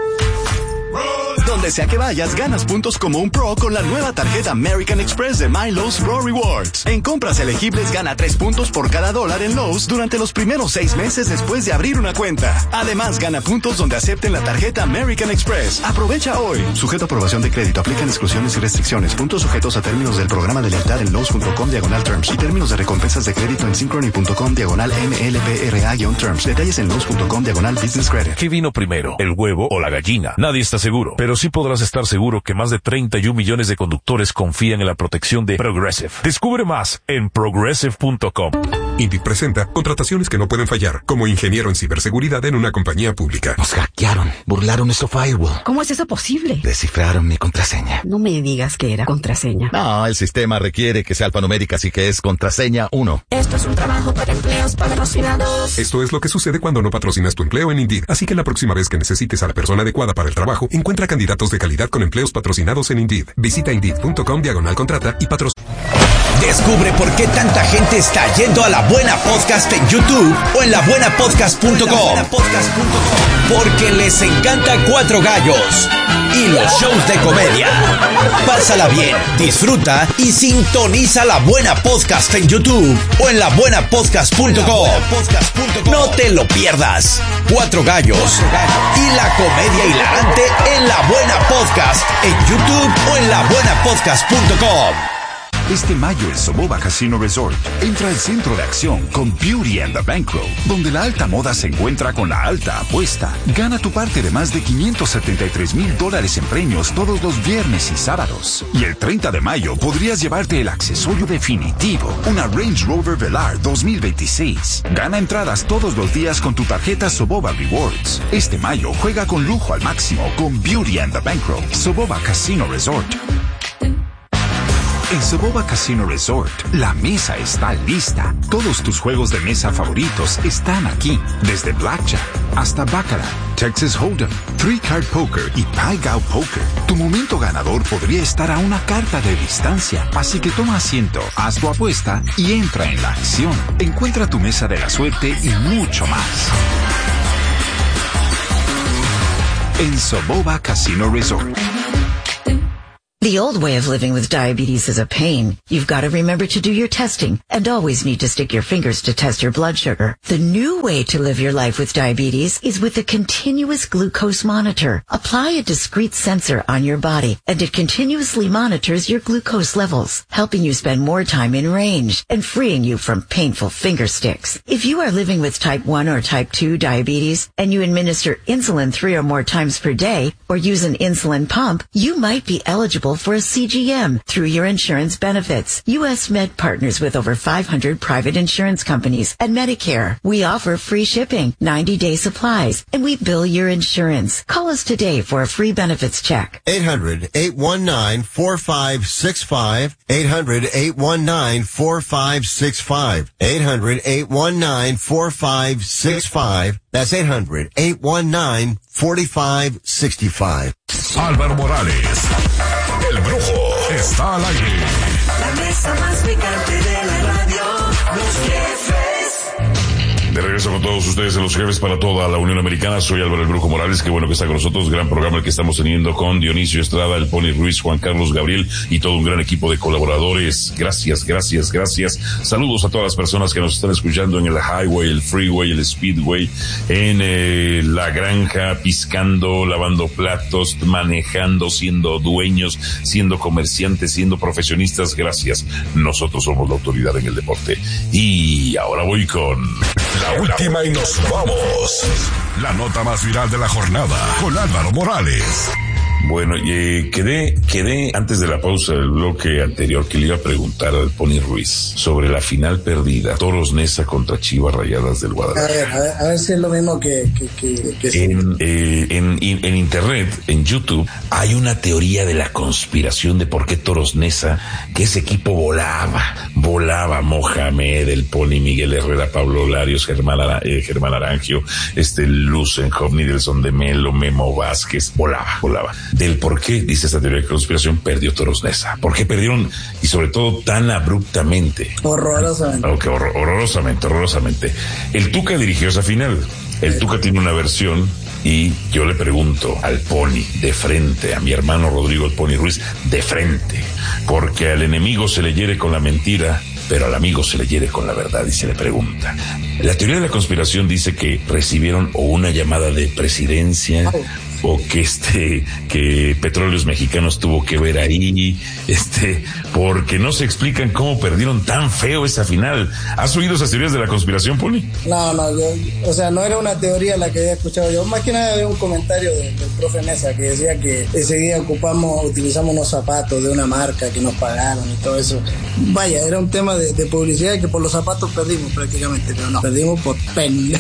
Donde sea que vayas, ganas puntos como un pro con la nueva tarjeta American Express de My Lowe's Pro Rewards. En compras elegibles, gana tres puntos por cada dólar en Lowe's durante los primeros seis meses después de abrir una cuenta. Además, gana puntos donde acepten la tarjeta American Express. Aprovecha hoy. Sujeto a aprobación de crédito. Aplican exclusiones y restricciones. Puntos sujetos a términos del programa de lealtad en Lowe's punto com diagonal terms y términos de recompensas de crédito en synchrony punto com diagonal M L P R A-terms. Detalles en Lowe's punto com diagonal business credit. ¿Qué vino primero, el huevo o la gallina? Nadie está seguro, pero sí podrás estar seguro que más de treinta y un millones de conductores confían en la protección de Progressive. Descubre más en progressive punto com. Indeed presenta contrataciones que no pueden fallar, como ingeniero en ciberseguridad en una compañía pública. Nos hackearon, burlaron nuestro firewall. ¿Cómo es eso posible? Descifraron mi contraseña. No me digas que era contraseña. No, el sistema requiere que sea alfanumérica, así que es contraseña uno. Esto es un trabajo para empleos patrocinados. Esto es lo que sucede cuando no patrocinas tu empleo en Indeed. Así que la próxima vez que necesites a la persona adecuada para el trabajo, encuentra candidatos de calidad con empleos patrocinados en Indeed. Visita indeed punto com diagonal contrata y patrocina. Descubre por qué tanta gente está yendo a La Buena Podcast en YouTube o en la buena podcast punto com. Porque les encanta Cuatro Gallos y los shows de comedia. Pásala bien, disfruta y sintoniza La Buena Podcast en YouTube o en la buena podcast punto com. No te lo pierdas. Cuatro Gallos y la comedia hilarante en La Buena Podcast en YouTube o en la buena podcast punto com. Este mayo en Soboba Casino Resort, entra al centro de acción con Beauty and the Bankroll, donde la alta moda se encuentra con la alta apuesta. Gana tu parte de más de quinientos setenta y tres mil dólares en premios todos los viernes y sábados. Y el treinta de mayo podrías llevarte el accesorio definitivo, una Range Rover Velar dos mil veintiséis. Gana entradas todos los días con tu tarjeta Soboba Rewards. Este mayo juega con lujo al máximo con Beauty and the Bankroll, Soboba Casino Resort. En Soboba Casino Resort, la mesa está lista. Todos tus juegos de mesa favoritos están aquí. Desde Blackjack hasta Baccarat, Texas Hold'em, Three Card Poker y Pai Gow Poker. Tu momento ganador podría estar a una carta de distancia. Así que toma asiento, haz tu apuesta y entra en la acción. Encuentra tu mesa de la suerte y mucho más. En Soboba Casino Resort. The old way of living with diabetes is a pain. You've got to remember to do your testing and always need to stick your fingers to test your blood sugar. The new way to live your life with diabetes is with a continuous glucose monitor. Apply a discrete sensor on your body and it continuously monitors your glucose levels, helping you spend more time in range and freeing you from painful finger sticks. If you are living with type one or type two diabetes and you administer insulin three or more times per day or use an insulin pump, you might be eligible for a C G M through your insurance benefits. U S Med partners with over five hundred private insurance companies and Medicare. We offer free shipping, ninety day supplies, and we bill your insurance. Call us today for a free benefits check. eight hundred, eight one nine, four five six five. eight hundred, eight one nine, four five six five. eight hundred, eight one nine, four five six five. That's eight hundred, eight one nine, four five six five. Álvaro Morales, el brujo, está al aire. La mesa más picante de la radio, los jefes. De regreso con todos ustedes en Los Jefes para toda la Unión Americana. Soy Álvaro el Brujo Morales. Qué bueno que está con nosotros. Gran programa el que estamos teniendo con Dionisio Estrada, el Pony Ruiz, Juan Carlos Gabriel y todo un gran equipo de colaboradores. Gracias, gracias, gracias. Saludos a todas las personas que nos están escuchando en el highway, el freeway, el speedway, en eh, la granja, piscando, lavando platos, manejando, siendo dueños, siendo comerciantes, siendo profesionistas. Gracias. Nosotros somos la autoridad en el deporte. Y ahora voy con la última y nos vamos. La nota más viral de la jornada con Álvaro Morales. Bueno, eh, quedé, quedé antes de la pausa del bloque anterior que le iba a preguntar al Pony Ruiz sobre la final perdida, Toros Neza contra Chivas Rayadas del Guadalajara. A ver, a ver, a ver si es lo mismo que... que, que, que en, eh, en, en, en internet, en YouTube, hay una teoría de la conspiración de por qué Toros Neza, que ese equipo volaba, volaba Mohamed, el Pony, Miguel Herrera, Pablo Larios, Germán, Ara, eh, Germán Arangio, este Lusenhoff, Nidelson de Melo, Memo Vázquez, volaba, volaba. Del por qué, dice esta teoría de conspiración, perdió Toros Neza. ¿Por qué perdieron? Y sobre todo tan abruptamente. Horrorosamente. Ok, horror, horrorosamente, horrorosamente. El Tuca dirigió esa final. El Tuca tiene una versión y yo le pregunto al Pony de frente, a mi hermano Rodrigo el Pony Ruiz, de frente. Porque al enemigo se le hiere con la mentira, pero al amigo se le hiere con la verdad y se le pregunta. La teoría de la conspiración dice que recibieron o una llamada de presidencia o que este, que Petróleos Mexicanos tuvo que ver ahí, este, porque no se explican cómo perdieron tan feo esa final. ¿Has oído esas teorías de la conspiración, Pony? No, no, yo, o sea, no era una teoría la que había escuchado yo, más que nada había un comentario de, del profe Neza que decía que ese día ocupamos, utilizamos unos zapatos de una marca que nos pagaron y todo eso. Vaya, era un tema de, de publicidad que por los zapatos perdimos prácticamente, pero no, perdimos por pendejo.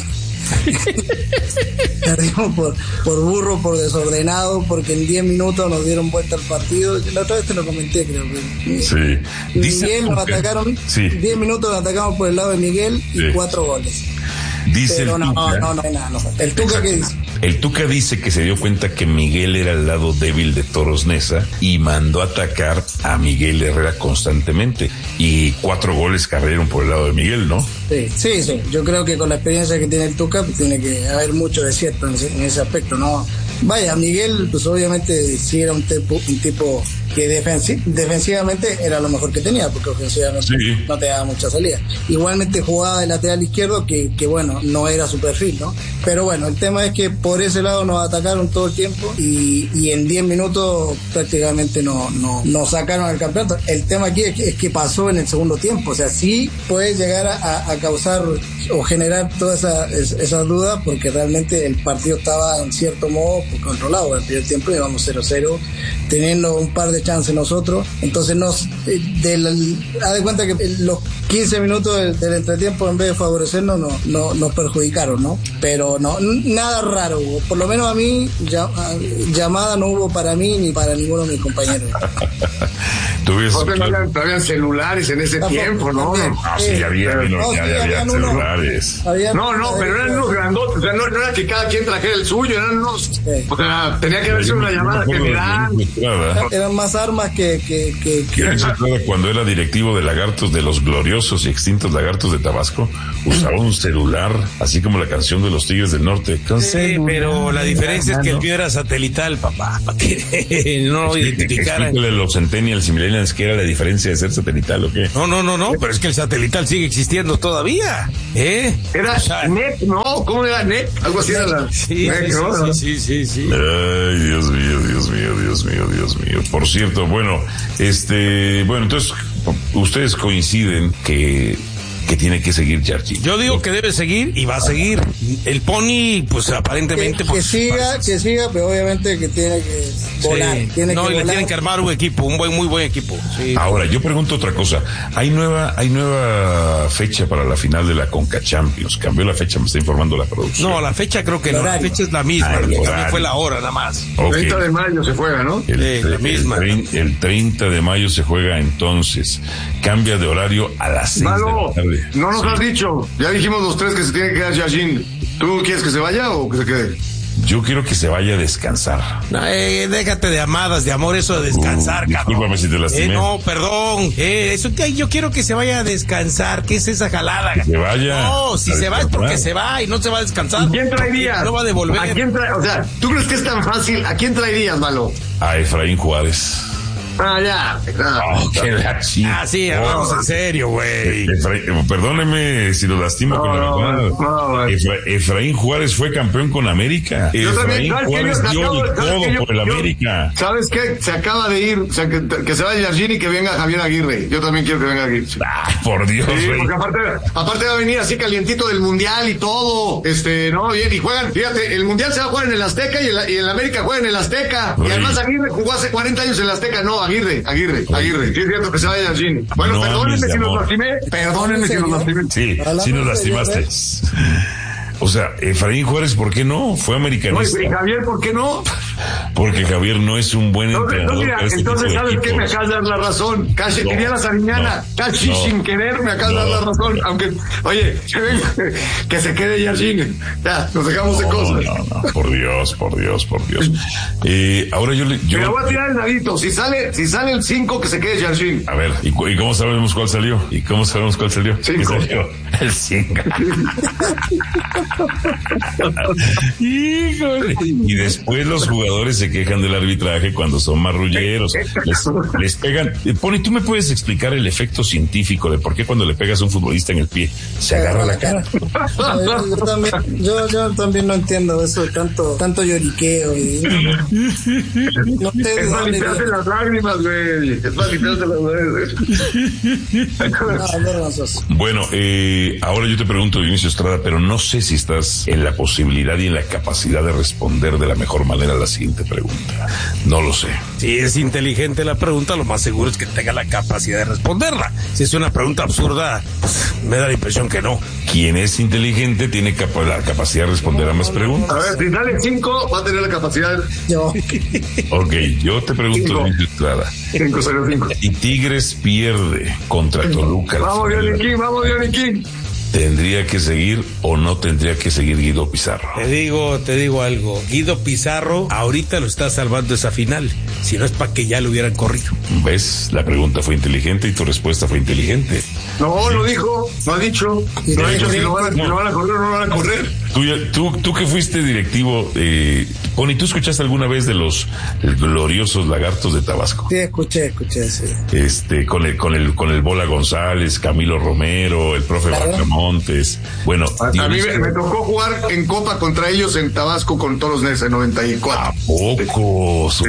Perdimos por, por burro, por desordenado, porque en diez minutos nos dieron vuelta al partido. La otra vez te lo comenté, creo que. Sí. Miguel nos atacaron, sí. diez minutos nos atacamos por el lado de Miguel y sí. cuatro goles. Dice Pero el no, Tuca, no, no, no hay nada. No. El Tuca, ¿qué dice? El Tuca dice que se dio cuenta que Miguel era el lado débil de Toros Neza y mandó a atacar a Miguel Herrera constantemente. Y cuatro goles cayeron por el lado de Miguel, ¿no? Sí, sí, sí. Yo creo que con la experiencia que tiene el Tuca, pues tiene que haber mucho de cierto en ese, en ese aspecto, ¿no? Vaya, Miguel, pues obviamente sí era un tipo, un tipo que defensi- defensivamente era lo mejor que tenía, porque ofensivamente sí. no te daba mucha salida. Igualmente jugaba de lateral izquierdo, que, que bueno, no era su perfil, ¿no? Pero bueno, el tema es que por ese lado nos atacaron todo el tiempo y, y en diez minutos prácticamente no, no, nos sacaron al campeonato. El tema aquí es que, es que pasó en el segundo tiempo, o sea, sí puede llegar a, a causar o generar toda esa, esa duda, porque realmente el partido estaba en cierto modo controlado. En el primer tiempo íbamos cero cero, teniendo un par de chances nosotros, entonces nos del, haz de cuenta que los quince minutos del, del entretiempo, en vez de favorecernos, no, no, nos perjudicaron, ¿no? Pero no, nada raro hubo, por lo menos a mí ya, llamada no hubo para mí ni para ninguno de mis compañeros. ¿Tuviste no habían, no habían celulares en ese Tampoco, tiempo, ¿no? No, no sí, había, no, no, ya, sí, había celulares. Uno, había, no, no, pero eran unos grandotes, o sea, no, no era que cada quien trajera el suyo, eran unos, sí. o sea, tenía que haber sido una llamada general. Eran más armas que... que, que, que... ¿Quién se acuerda cuando era directivo de Lagartos, de los gloriosos y extintos Lagartos de Tabasco? Usaba un celular, así como la canción de los Tigres del Norte. Sí, pero la diferencia es que el mío era satelital, papá, para que no lo identificaran. Explícale a los centennials y millennials qué era la diferencia de ser satelital o qué. No, no, no, no, pero es que el satelital sigue existiendo todavía, ¿eh? Era o sea, N E T, ¿no? ¿Cómo era N E T? Algo así era la... Sí, N E T, sí, ¿no? sí, sí, sí, sí. Ay, Dios mío, Dios mío, Dios mío, Dios mío. Por cierto, bueno, este, bueno, entonces, ustedes coinciden que que tiene que seguir Jardine. Yo digo que debe seguir y va a seguir. El Pony, pues aparentemente... Que, que pues, siga, parece. que siga, pero obviamente que tiene que volar. Sí. Tiene no, que y volar. le tienen que armar un equipo, un buen, muy buen equipo. Sí. Ahora, yo pregunto otra cosa. Hay nueva, hay nueva fecha para la final de la Conca Champions. Cambió la fecha, me está informando la producción. No, la fecha creo que no. La fecha es la misma. Ah, también fue la hora, nada más. Okay. El treinta de mayo se juega, ¿no? El, sí, la misma. El, el treinta de mayo se juega entonces. Cambia de horario a las seis Malo, de la tarde. No nos sí. has dicho. Ya dijimos los tres que se tiene que quedar Yashin. ¿Tú quieres que se vaya o que se quede? Yo quiero que se vaya a descansar. No, eh, déjate de amadas, de amor, eso de descansar, uh, cabrón. Discúlpame si te lastimé. Eh, no, perdón. Eh, eso que yo quiero que se vaya a descansar. ¿Qué es esa jalada? Que se vaya. No, si se va es porque se va y no se va a descansar. ¿A quién traerías? No va a devolver. ¿A quién tra- o sea, ¿tú crees que es tan fácil? ¿A quién traerías, Malo? A Efraín Juárez. Ah, ya. Oh, qué la chica. Ah, sí, vamos oh. en serio, güey. Perdóneme si lo lastimo no, con la verdad. No, no, Efra, Efraín Juárez fue campeón con América. Yo Efraín también, Juárez dio acabo, el codo yo, por el yo, América. ¿Sabes qué? Se acaba de ir. O sea, que, que se vaya Yashin y que venga Javier Aguirre. Yo también quiero que venga Aguirre. Ah, por Dios, sí, güey. porque aparte, aparte va a venir así calientito del Mundial y todo. Este, no, bien, y juegan. Fíjate, el Mundial se va a jugar en el Azteca y el, y el América juega en el Azteca. Wey. Y además Aguirre jugó hace cuarenta años en el Azteca. No, Aguirre, Aguirre. Aguirre, sí es cierto que se vaya Yashin. Bueno, no, perdónenme si los lastimé, perdónenme si los lastimé. Sí, sí nos lastimaste. O sea, Efraín Juárez, ¿por qué no? Fue americanista. No, y Javier, ¿por qué no? Porque Javier no es un buen entonces, entrenador. No, mira, este entonces, ¿sabes qué? Me acabas de dar la razón. Casi no, quería la Sariñana. No, casi no, sin querer me acabas no, de dar la razón. Aunque, oye, que se quede Yashin. Ya, nos dejamos no, de cosas. No, no, por Dios, por Dios, por Dios. Eh, ahora yo le. Yo... Me voy a tirar el dadito. Si sale, si sale el cinco, que se quede Yashin. A ver, ¿y, ¿y cómo sabemos cuál salió? ¿Y cómo sabemos cuál salió? cinco. Salió? El cinco. Híjole. Y después los jugadores se quejan del arbitraje cuando son marrulleros. Les, les pegan. Pony, ¿tú me puedes explicar el efecto científico de por qué cuando le pegas a un futbolista en el pie se agarra la cara? Yo, yo, también, yo, yo también no entiendo eso de tanto, tanto lloriqueo. Y, no te es para limpiarse las lágrimas, güey. Es para limpiarse las lágrimas. Bueno, eh, ahora yo te pregunto, Dionisio Estrada, pero no sé si estás en la posibilidad y en la capacidad de responder de la mejor manera a la siguiente pregunta. No lo sé. Si es inteligente la pregunta, lo más seguro es que tenga la capacidad de responderla. Si es una pregunta absurda, pues, me da la impresión que no. Quien es inteligente tiene capa- la capacidad de responder a más preguntas. A ver, si sale cinco, va a tener la capacidad. Yo. Ok, yo te pregunto, Dionisio Estrada. cinco cero cinco. Si Tigres pierde contra Toluca. Vamos, Dioniquín, vamos, Dioniquín. ¿Tendría que seguir o no tendría que seguir Guido Pizarro? Te digo, te digo algo. Guido Pizarro ahorita lo está salvando esa final. Si no es para que ya lo hubieran corrido. ¿Ves? La pregunta fue inteligente y tu respuesta fue inteligente. No, lo dijo, lo ha dicho. Lo ha dicho, si lo van a, si lo van a correr o no lo van a correr. Tú, tú, tú que fuiste directivo, eh, Pony, ¿tú escuchaste alguna vez de los gloriosos lagartos de Tabasco? Sí, escuché, escuché, sí. Este, con el, con el, con el Bola González, Camilo Romero, el profe Bacamontes. Bueno, a, a mí me, me tocó jugar en Copa contra ellos en Tabasco con Toros Neza en noventa y cuatro. ¿A poco? Sí.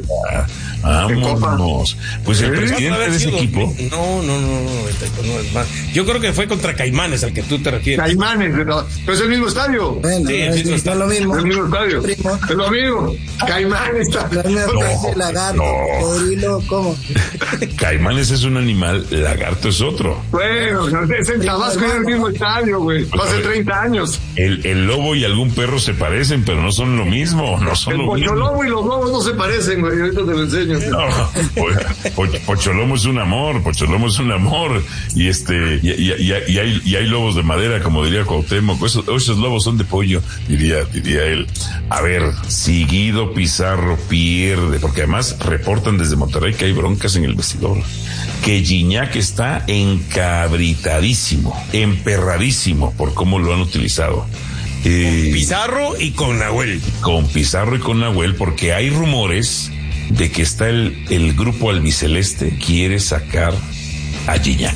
Vámonos. Pues el ¿Sí? presidente de ese equipo. No, no, no, no, no es más. Yo creo que fue contra Caimanes al que tú te refieres. Caimanes, pero es el mismo estadio. Bueno, sí, el mismo es lo mismo. El mismo estadio. Primo. Es lo mismo. Caimanes está. La misma especie, lagarto, cocodrilo, ¿cómo? Caimanes es un animal, lagarto es otro. Bueno, es en Tabasco, es el mismo estadio, güey. Hace treinta años. El, el lobo y algún perro se parecen, pero no son lo mismo. No son el lo mismo. pocholomo y los lobos no se parecen, güey. Ahorita te lo enseño. No, po, Pocholomo es un amor, Pocholomo es un amor. Y este, y, y, y, y hay, y hay lobos de madera, como diría Cuauhtémoc. Esos, esos lobos son de pollo, diría, diría él. A ver, si Guido Pizarro pierde, porque además reportan desde Monterrey que hay broncas en el vestidor. Que Gignac está encabritadísimo, emperradísimo por cómo lo han utilizado. Eh, con Pizarro y con Nahuel. Con Pizarro y con Nahuel, porque hay rumores de que está el, el grupo albiceleste quiere sacar a Gignac.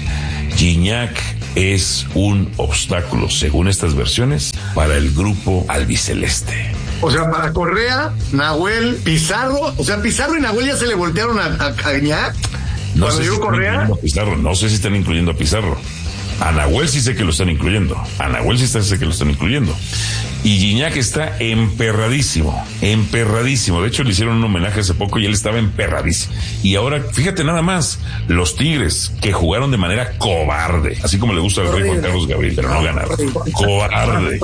Gignac es un obstáculo, según estas versiones, para el grupo albiceleste. O sea, para Correa, Nahuel, Pizarro, o sea, Pizarro y Nahuel ya se le voltearon a, a, a Gignac. No Cuando sé llegó si Correa. A Pizarro, no sé si están incluyendo a Pizarro. A Nahuel sí sé que lo están incluyendo. A Nahuel sí sé que lo están incluyendo. Y Gignac está emperradísimo, emperradísimo. De hecho, le hicieron un homenaje hace poco y él estaba emperradísimo. Y ahora, fíjate nada más, los Tigres, que jugaron de manera cobarde, así como le gusta al rey Juan Carlos Gabriel, pero no ganaron. Cobarde.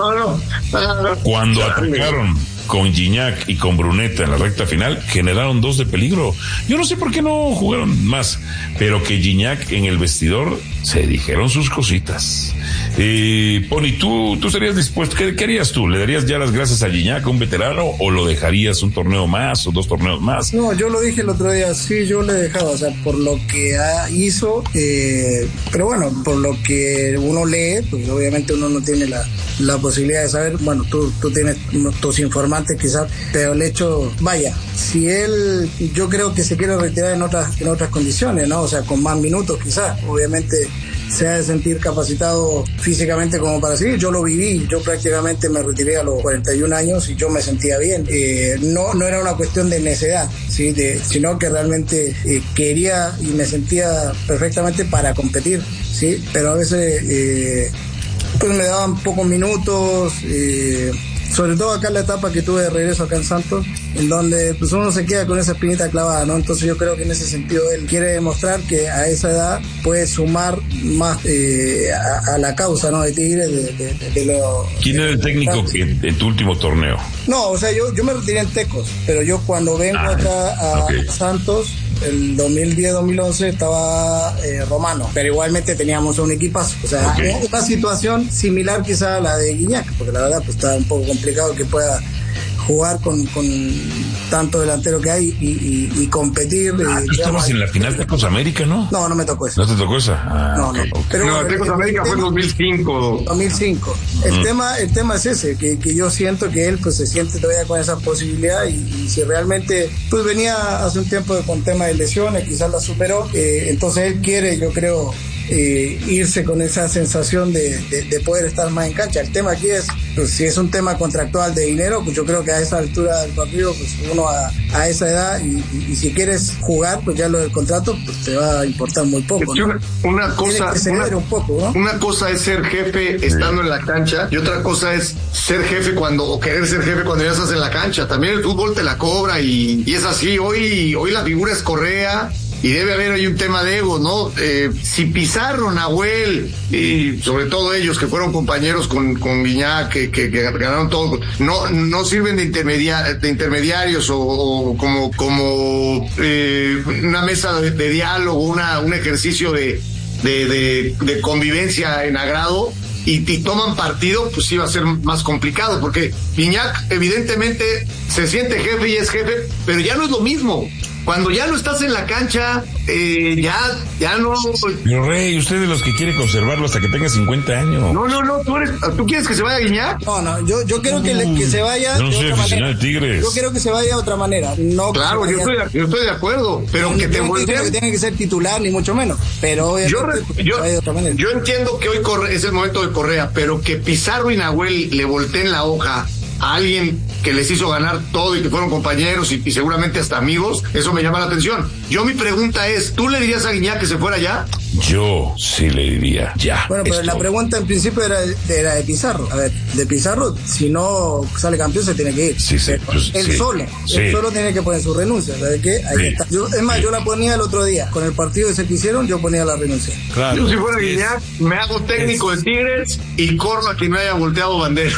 Cuando atacaron con Gignac y con Bruneta en la recta final, generaron dos de peligro. Yo no sé por qué no jugaron más, pero que Gignac en el vestidor se dijeron sus cositas. Eh, Pony, ¿tú, tú estarías dispuesto? ¿Qué, ¿Qué harías tú? ¿Le darías ya las gracias a Gignac, a un veterano, o lo dejarías un torneo más o dos torneos más? No, yo lo dije el otro día, sí, yo le dejaba, o sea, por lo que hizo, eh, pero bueno, por lo que uno lee, pues obviamente uno no tiene la, la posibilidad de saber, bueno, tú, tú tienes tus informantes quizás, pero el hecho, vaya, si él, yo creo que se quiere retirar en otras, en otras condiciones, ¿no? O sea, con más minutos quizás, obviamente se ha de sentir capacitado físicamente como para seguir. Yo lo viví, yo prácticamente me retiré a los cuarenta y un años y yo me sentía bien. Eh, no, no era una cuestión de necedad, ¿sí? de, sino que realmente eh, quería y me sentía perfectamente para competir, ¿sí? Pero a veces eh, pues me daban pocos minutos, eh, sobre todo acá en la etapa que tuve de regreso acá en Santos, en donde pues uno se queda con esa espinita clavada, ¿no? Entonces yo creo que en ese sentido él quiere demostrar que a esa edad puede sumar más eh, a, a la causa, ¿no? De Tigres, de, de, de, de lo... ¿Quién era el técnico que en tu último torneo? No, o sea, yo, yo me retiré en Tecos, pero yo cuando vengo ah, acá a okay. Santos, el dos mil diez dos mil once estaba eh, Romano, pero igualmente teníamos un equipazo, o sea, okay. una situación similar quizá a la de Gignac, porque la verdad pues está un poco complicado que pueda jugar con, con tanto delantero que hay y, y, y competir. Ah, eh, tú estabas en la final de Tecos América, ¿no? No, no me tocó eso. ¿No te tocó esa? Ah, no, okay. no. Pero no, bueno, Tecos América fue en dos mil cinco. dos mil cinco. El, mm. tema, el tema es ese, que, que yo siento que él pues se siente todavía con esa posibilidad y, y si realmente pues venía hace un tiempo con tema de lesiones, quizás la superó, eh, entonces él quiere, yo creo, Eh, irse con esa sensación de, de, de poder estar más en cancha. El tema aquí es, pues, si es un tema contractual de dinero, pues yo creo que a esa altura del partido, pues uno a, a esa edad y, y, y si quieres jugar, pues ya lo del contrato, pues te va a importar muy poco, ¿no? Una, una cosa, una, un poco, ¿no? Una cosa es ser jefe estando en la cancha y otra cosa es ser jefe cuando, o querer ser jefe cuando ya estás en la cancha. También el fútbol te la cobra y, y es así. Hoy, hoy la figura es Correa. Y debe haber ahí un tema de ego, ¿no? Eh, si Pizarro, Nahuel, y sobre todo ellos que fueron compañeros con, con Gignac, que, que, que ganaron todo, no, no sirven de, intermedia, de intermediarios o, o como, como eh, una mesa de, de diálogo, una, un ejercicio de, de, de, de convivencia en agrado, y, y toman partido, pues sí va a ser más complicado, porque Gignac evidentemente se siente jefe y es jefe, pero ya no es lo mismo. Cuando ya no estás en la cancha, eh, ya, ya no... Pero Rey, usted es de los que quiere conservarlo hasta que tenga cincuenta años. No, no, no, ¿tú, eres, ¿tú quieres que se vaya a Guiñac? No, no, yo, yo quiero que, le, que se vaya yo no de soy otra aficionado manera. de Tigres. Yo quiero que se vaya de otra manera. No claro, yo estoy, yo estoy de acuerdo, pero que te volteen... que tiene que ser titular, ni mucho menos. Pero obviamente yo, yo, se vaya de otra manera. Yo entiendo que hoy corre, es el momento de Correa, pero que Pizarro y Nahuel le volteen la hoja a alguien que les hizo ganar todo y que fueron compañeros y, y seguramente hasta amigos, eso me llama la atención. Yo mi pregunta es, ¿tú le dirías a Guiñac que se fuera ya? Yo sí le diría ya. Bueno, pero la pregunta en principio era, era de Pizarro. A ver, de Pizarro, si no sale campeón se tiene que ir. Sí, sí, pues, él sí, solo, sí. él solo tiene que poner su renuncia. ¿Sabes qué? Ahí sí. está. Yo, es más, yo la ponía el otro día. Con el partido ese que hicieron, yo ponía la renuncia. Claro. Yo si fuera Guiñac, me hago técnico es. de Tigres y corro a quien no haya volteado bandera.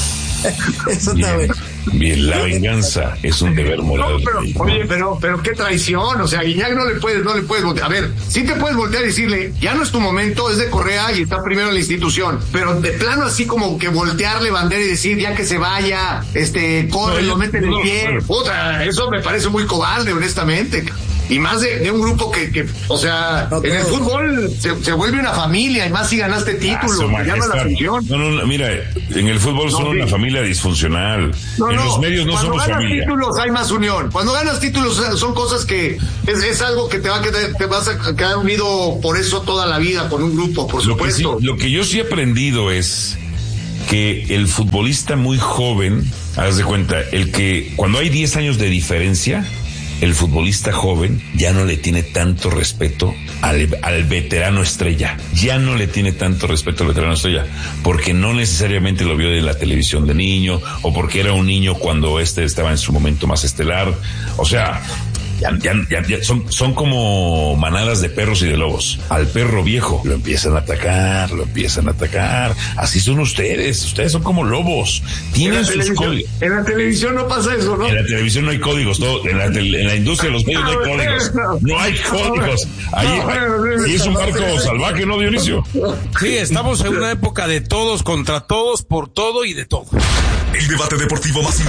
Eso bien, está bien. Bien, la venganza es un deber moral. No, pero, oye, pero, pero qué traición, o sea, Guiñac no le puedes, no le puedes voltear. A ver, sí te puedes voltear y decirle, ya no es tu momento, es de Correa y está primero en la institución, pero de plano así como que voltearle bandera y decir, ya que se vaya, este, corre, no, lo mete en el pie. No, Puta, eso me parece muy cobarde, honestamente. Y más de, de un grupo que, que, o sea, no, en el fútbol se, se vuelve una familia, y más si ganaste títulos, ah, me llama la atención. No, no, mira, en el fútbol son no, sí. una familia disfuncional. No, en no, los medios no cuando somos ganas familia. títulos hay más unión. Cuando ganas títulos son cosas que es, es algo que te va a quedar, te vas a quedar unido por eso toda la vida con un grupo, por lo supuesto. Que sí, lo que yo sí he aprendido es que el futbolista muy joven, haz de cuenta, el que cuando hay diez años de diferencia, el futbolista joven ya no le tiene tanto respeto al, al veterano estrella. Ya no le tiene tanto respeto al veterano estrella, porque no necesariamente lo vio de la televisión de niño, o porque era un niño cuando este estaba en su momento más estelar. O sea, ya, ya, ya, ya son, son como manadas de perros y de lobos. Al perro viejo lo empiezan a atacar, lo empiezan a atacar. Así son ustedes, ustedes son como lobos. Tienen sus códigos. En la televisión no pasa eso, ¿no? En la televisión no hay códigos, todo, en, la, en la industria de los medios no hay códigos. No hay códigos. Ahí, ahí es un barco salvaje, ¿no, Dionisio? Sí, estamos en una época de todos contra todos, por todo y de todo. El debate deportivo más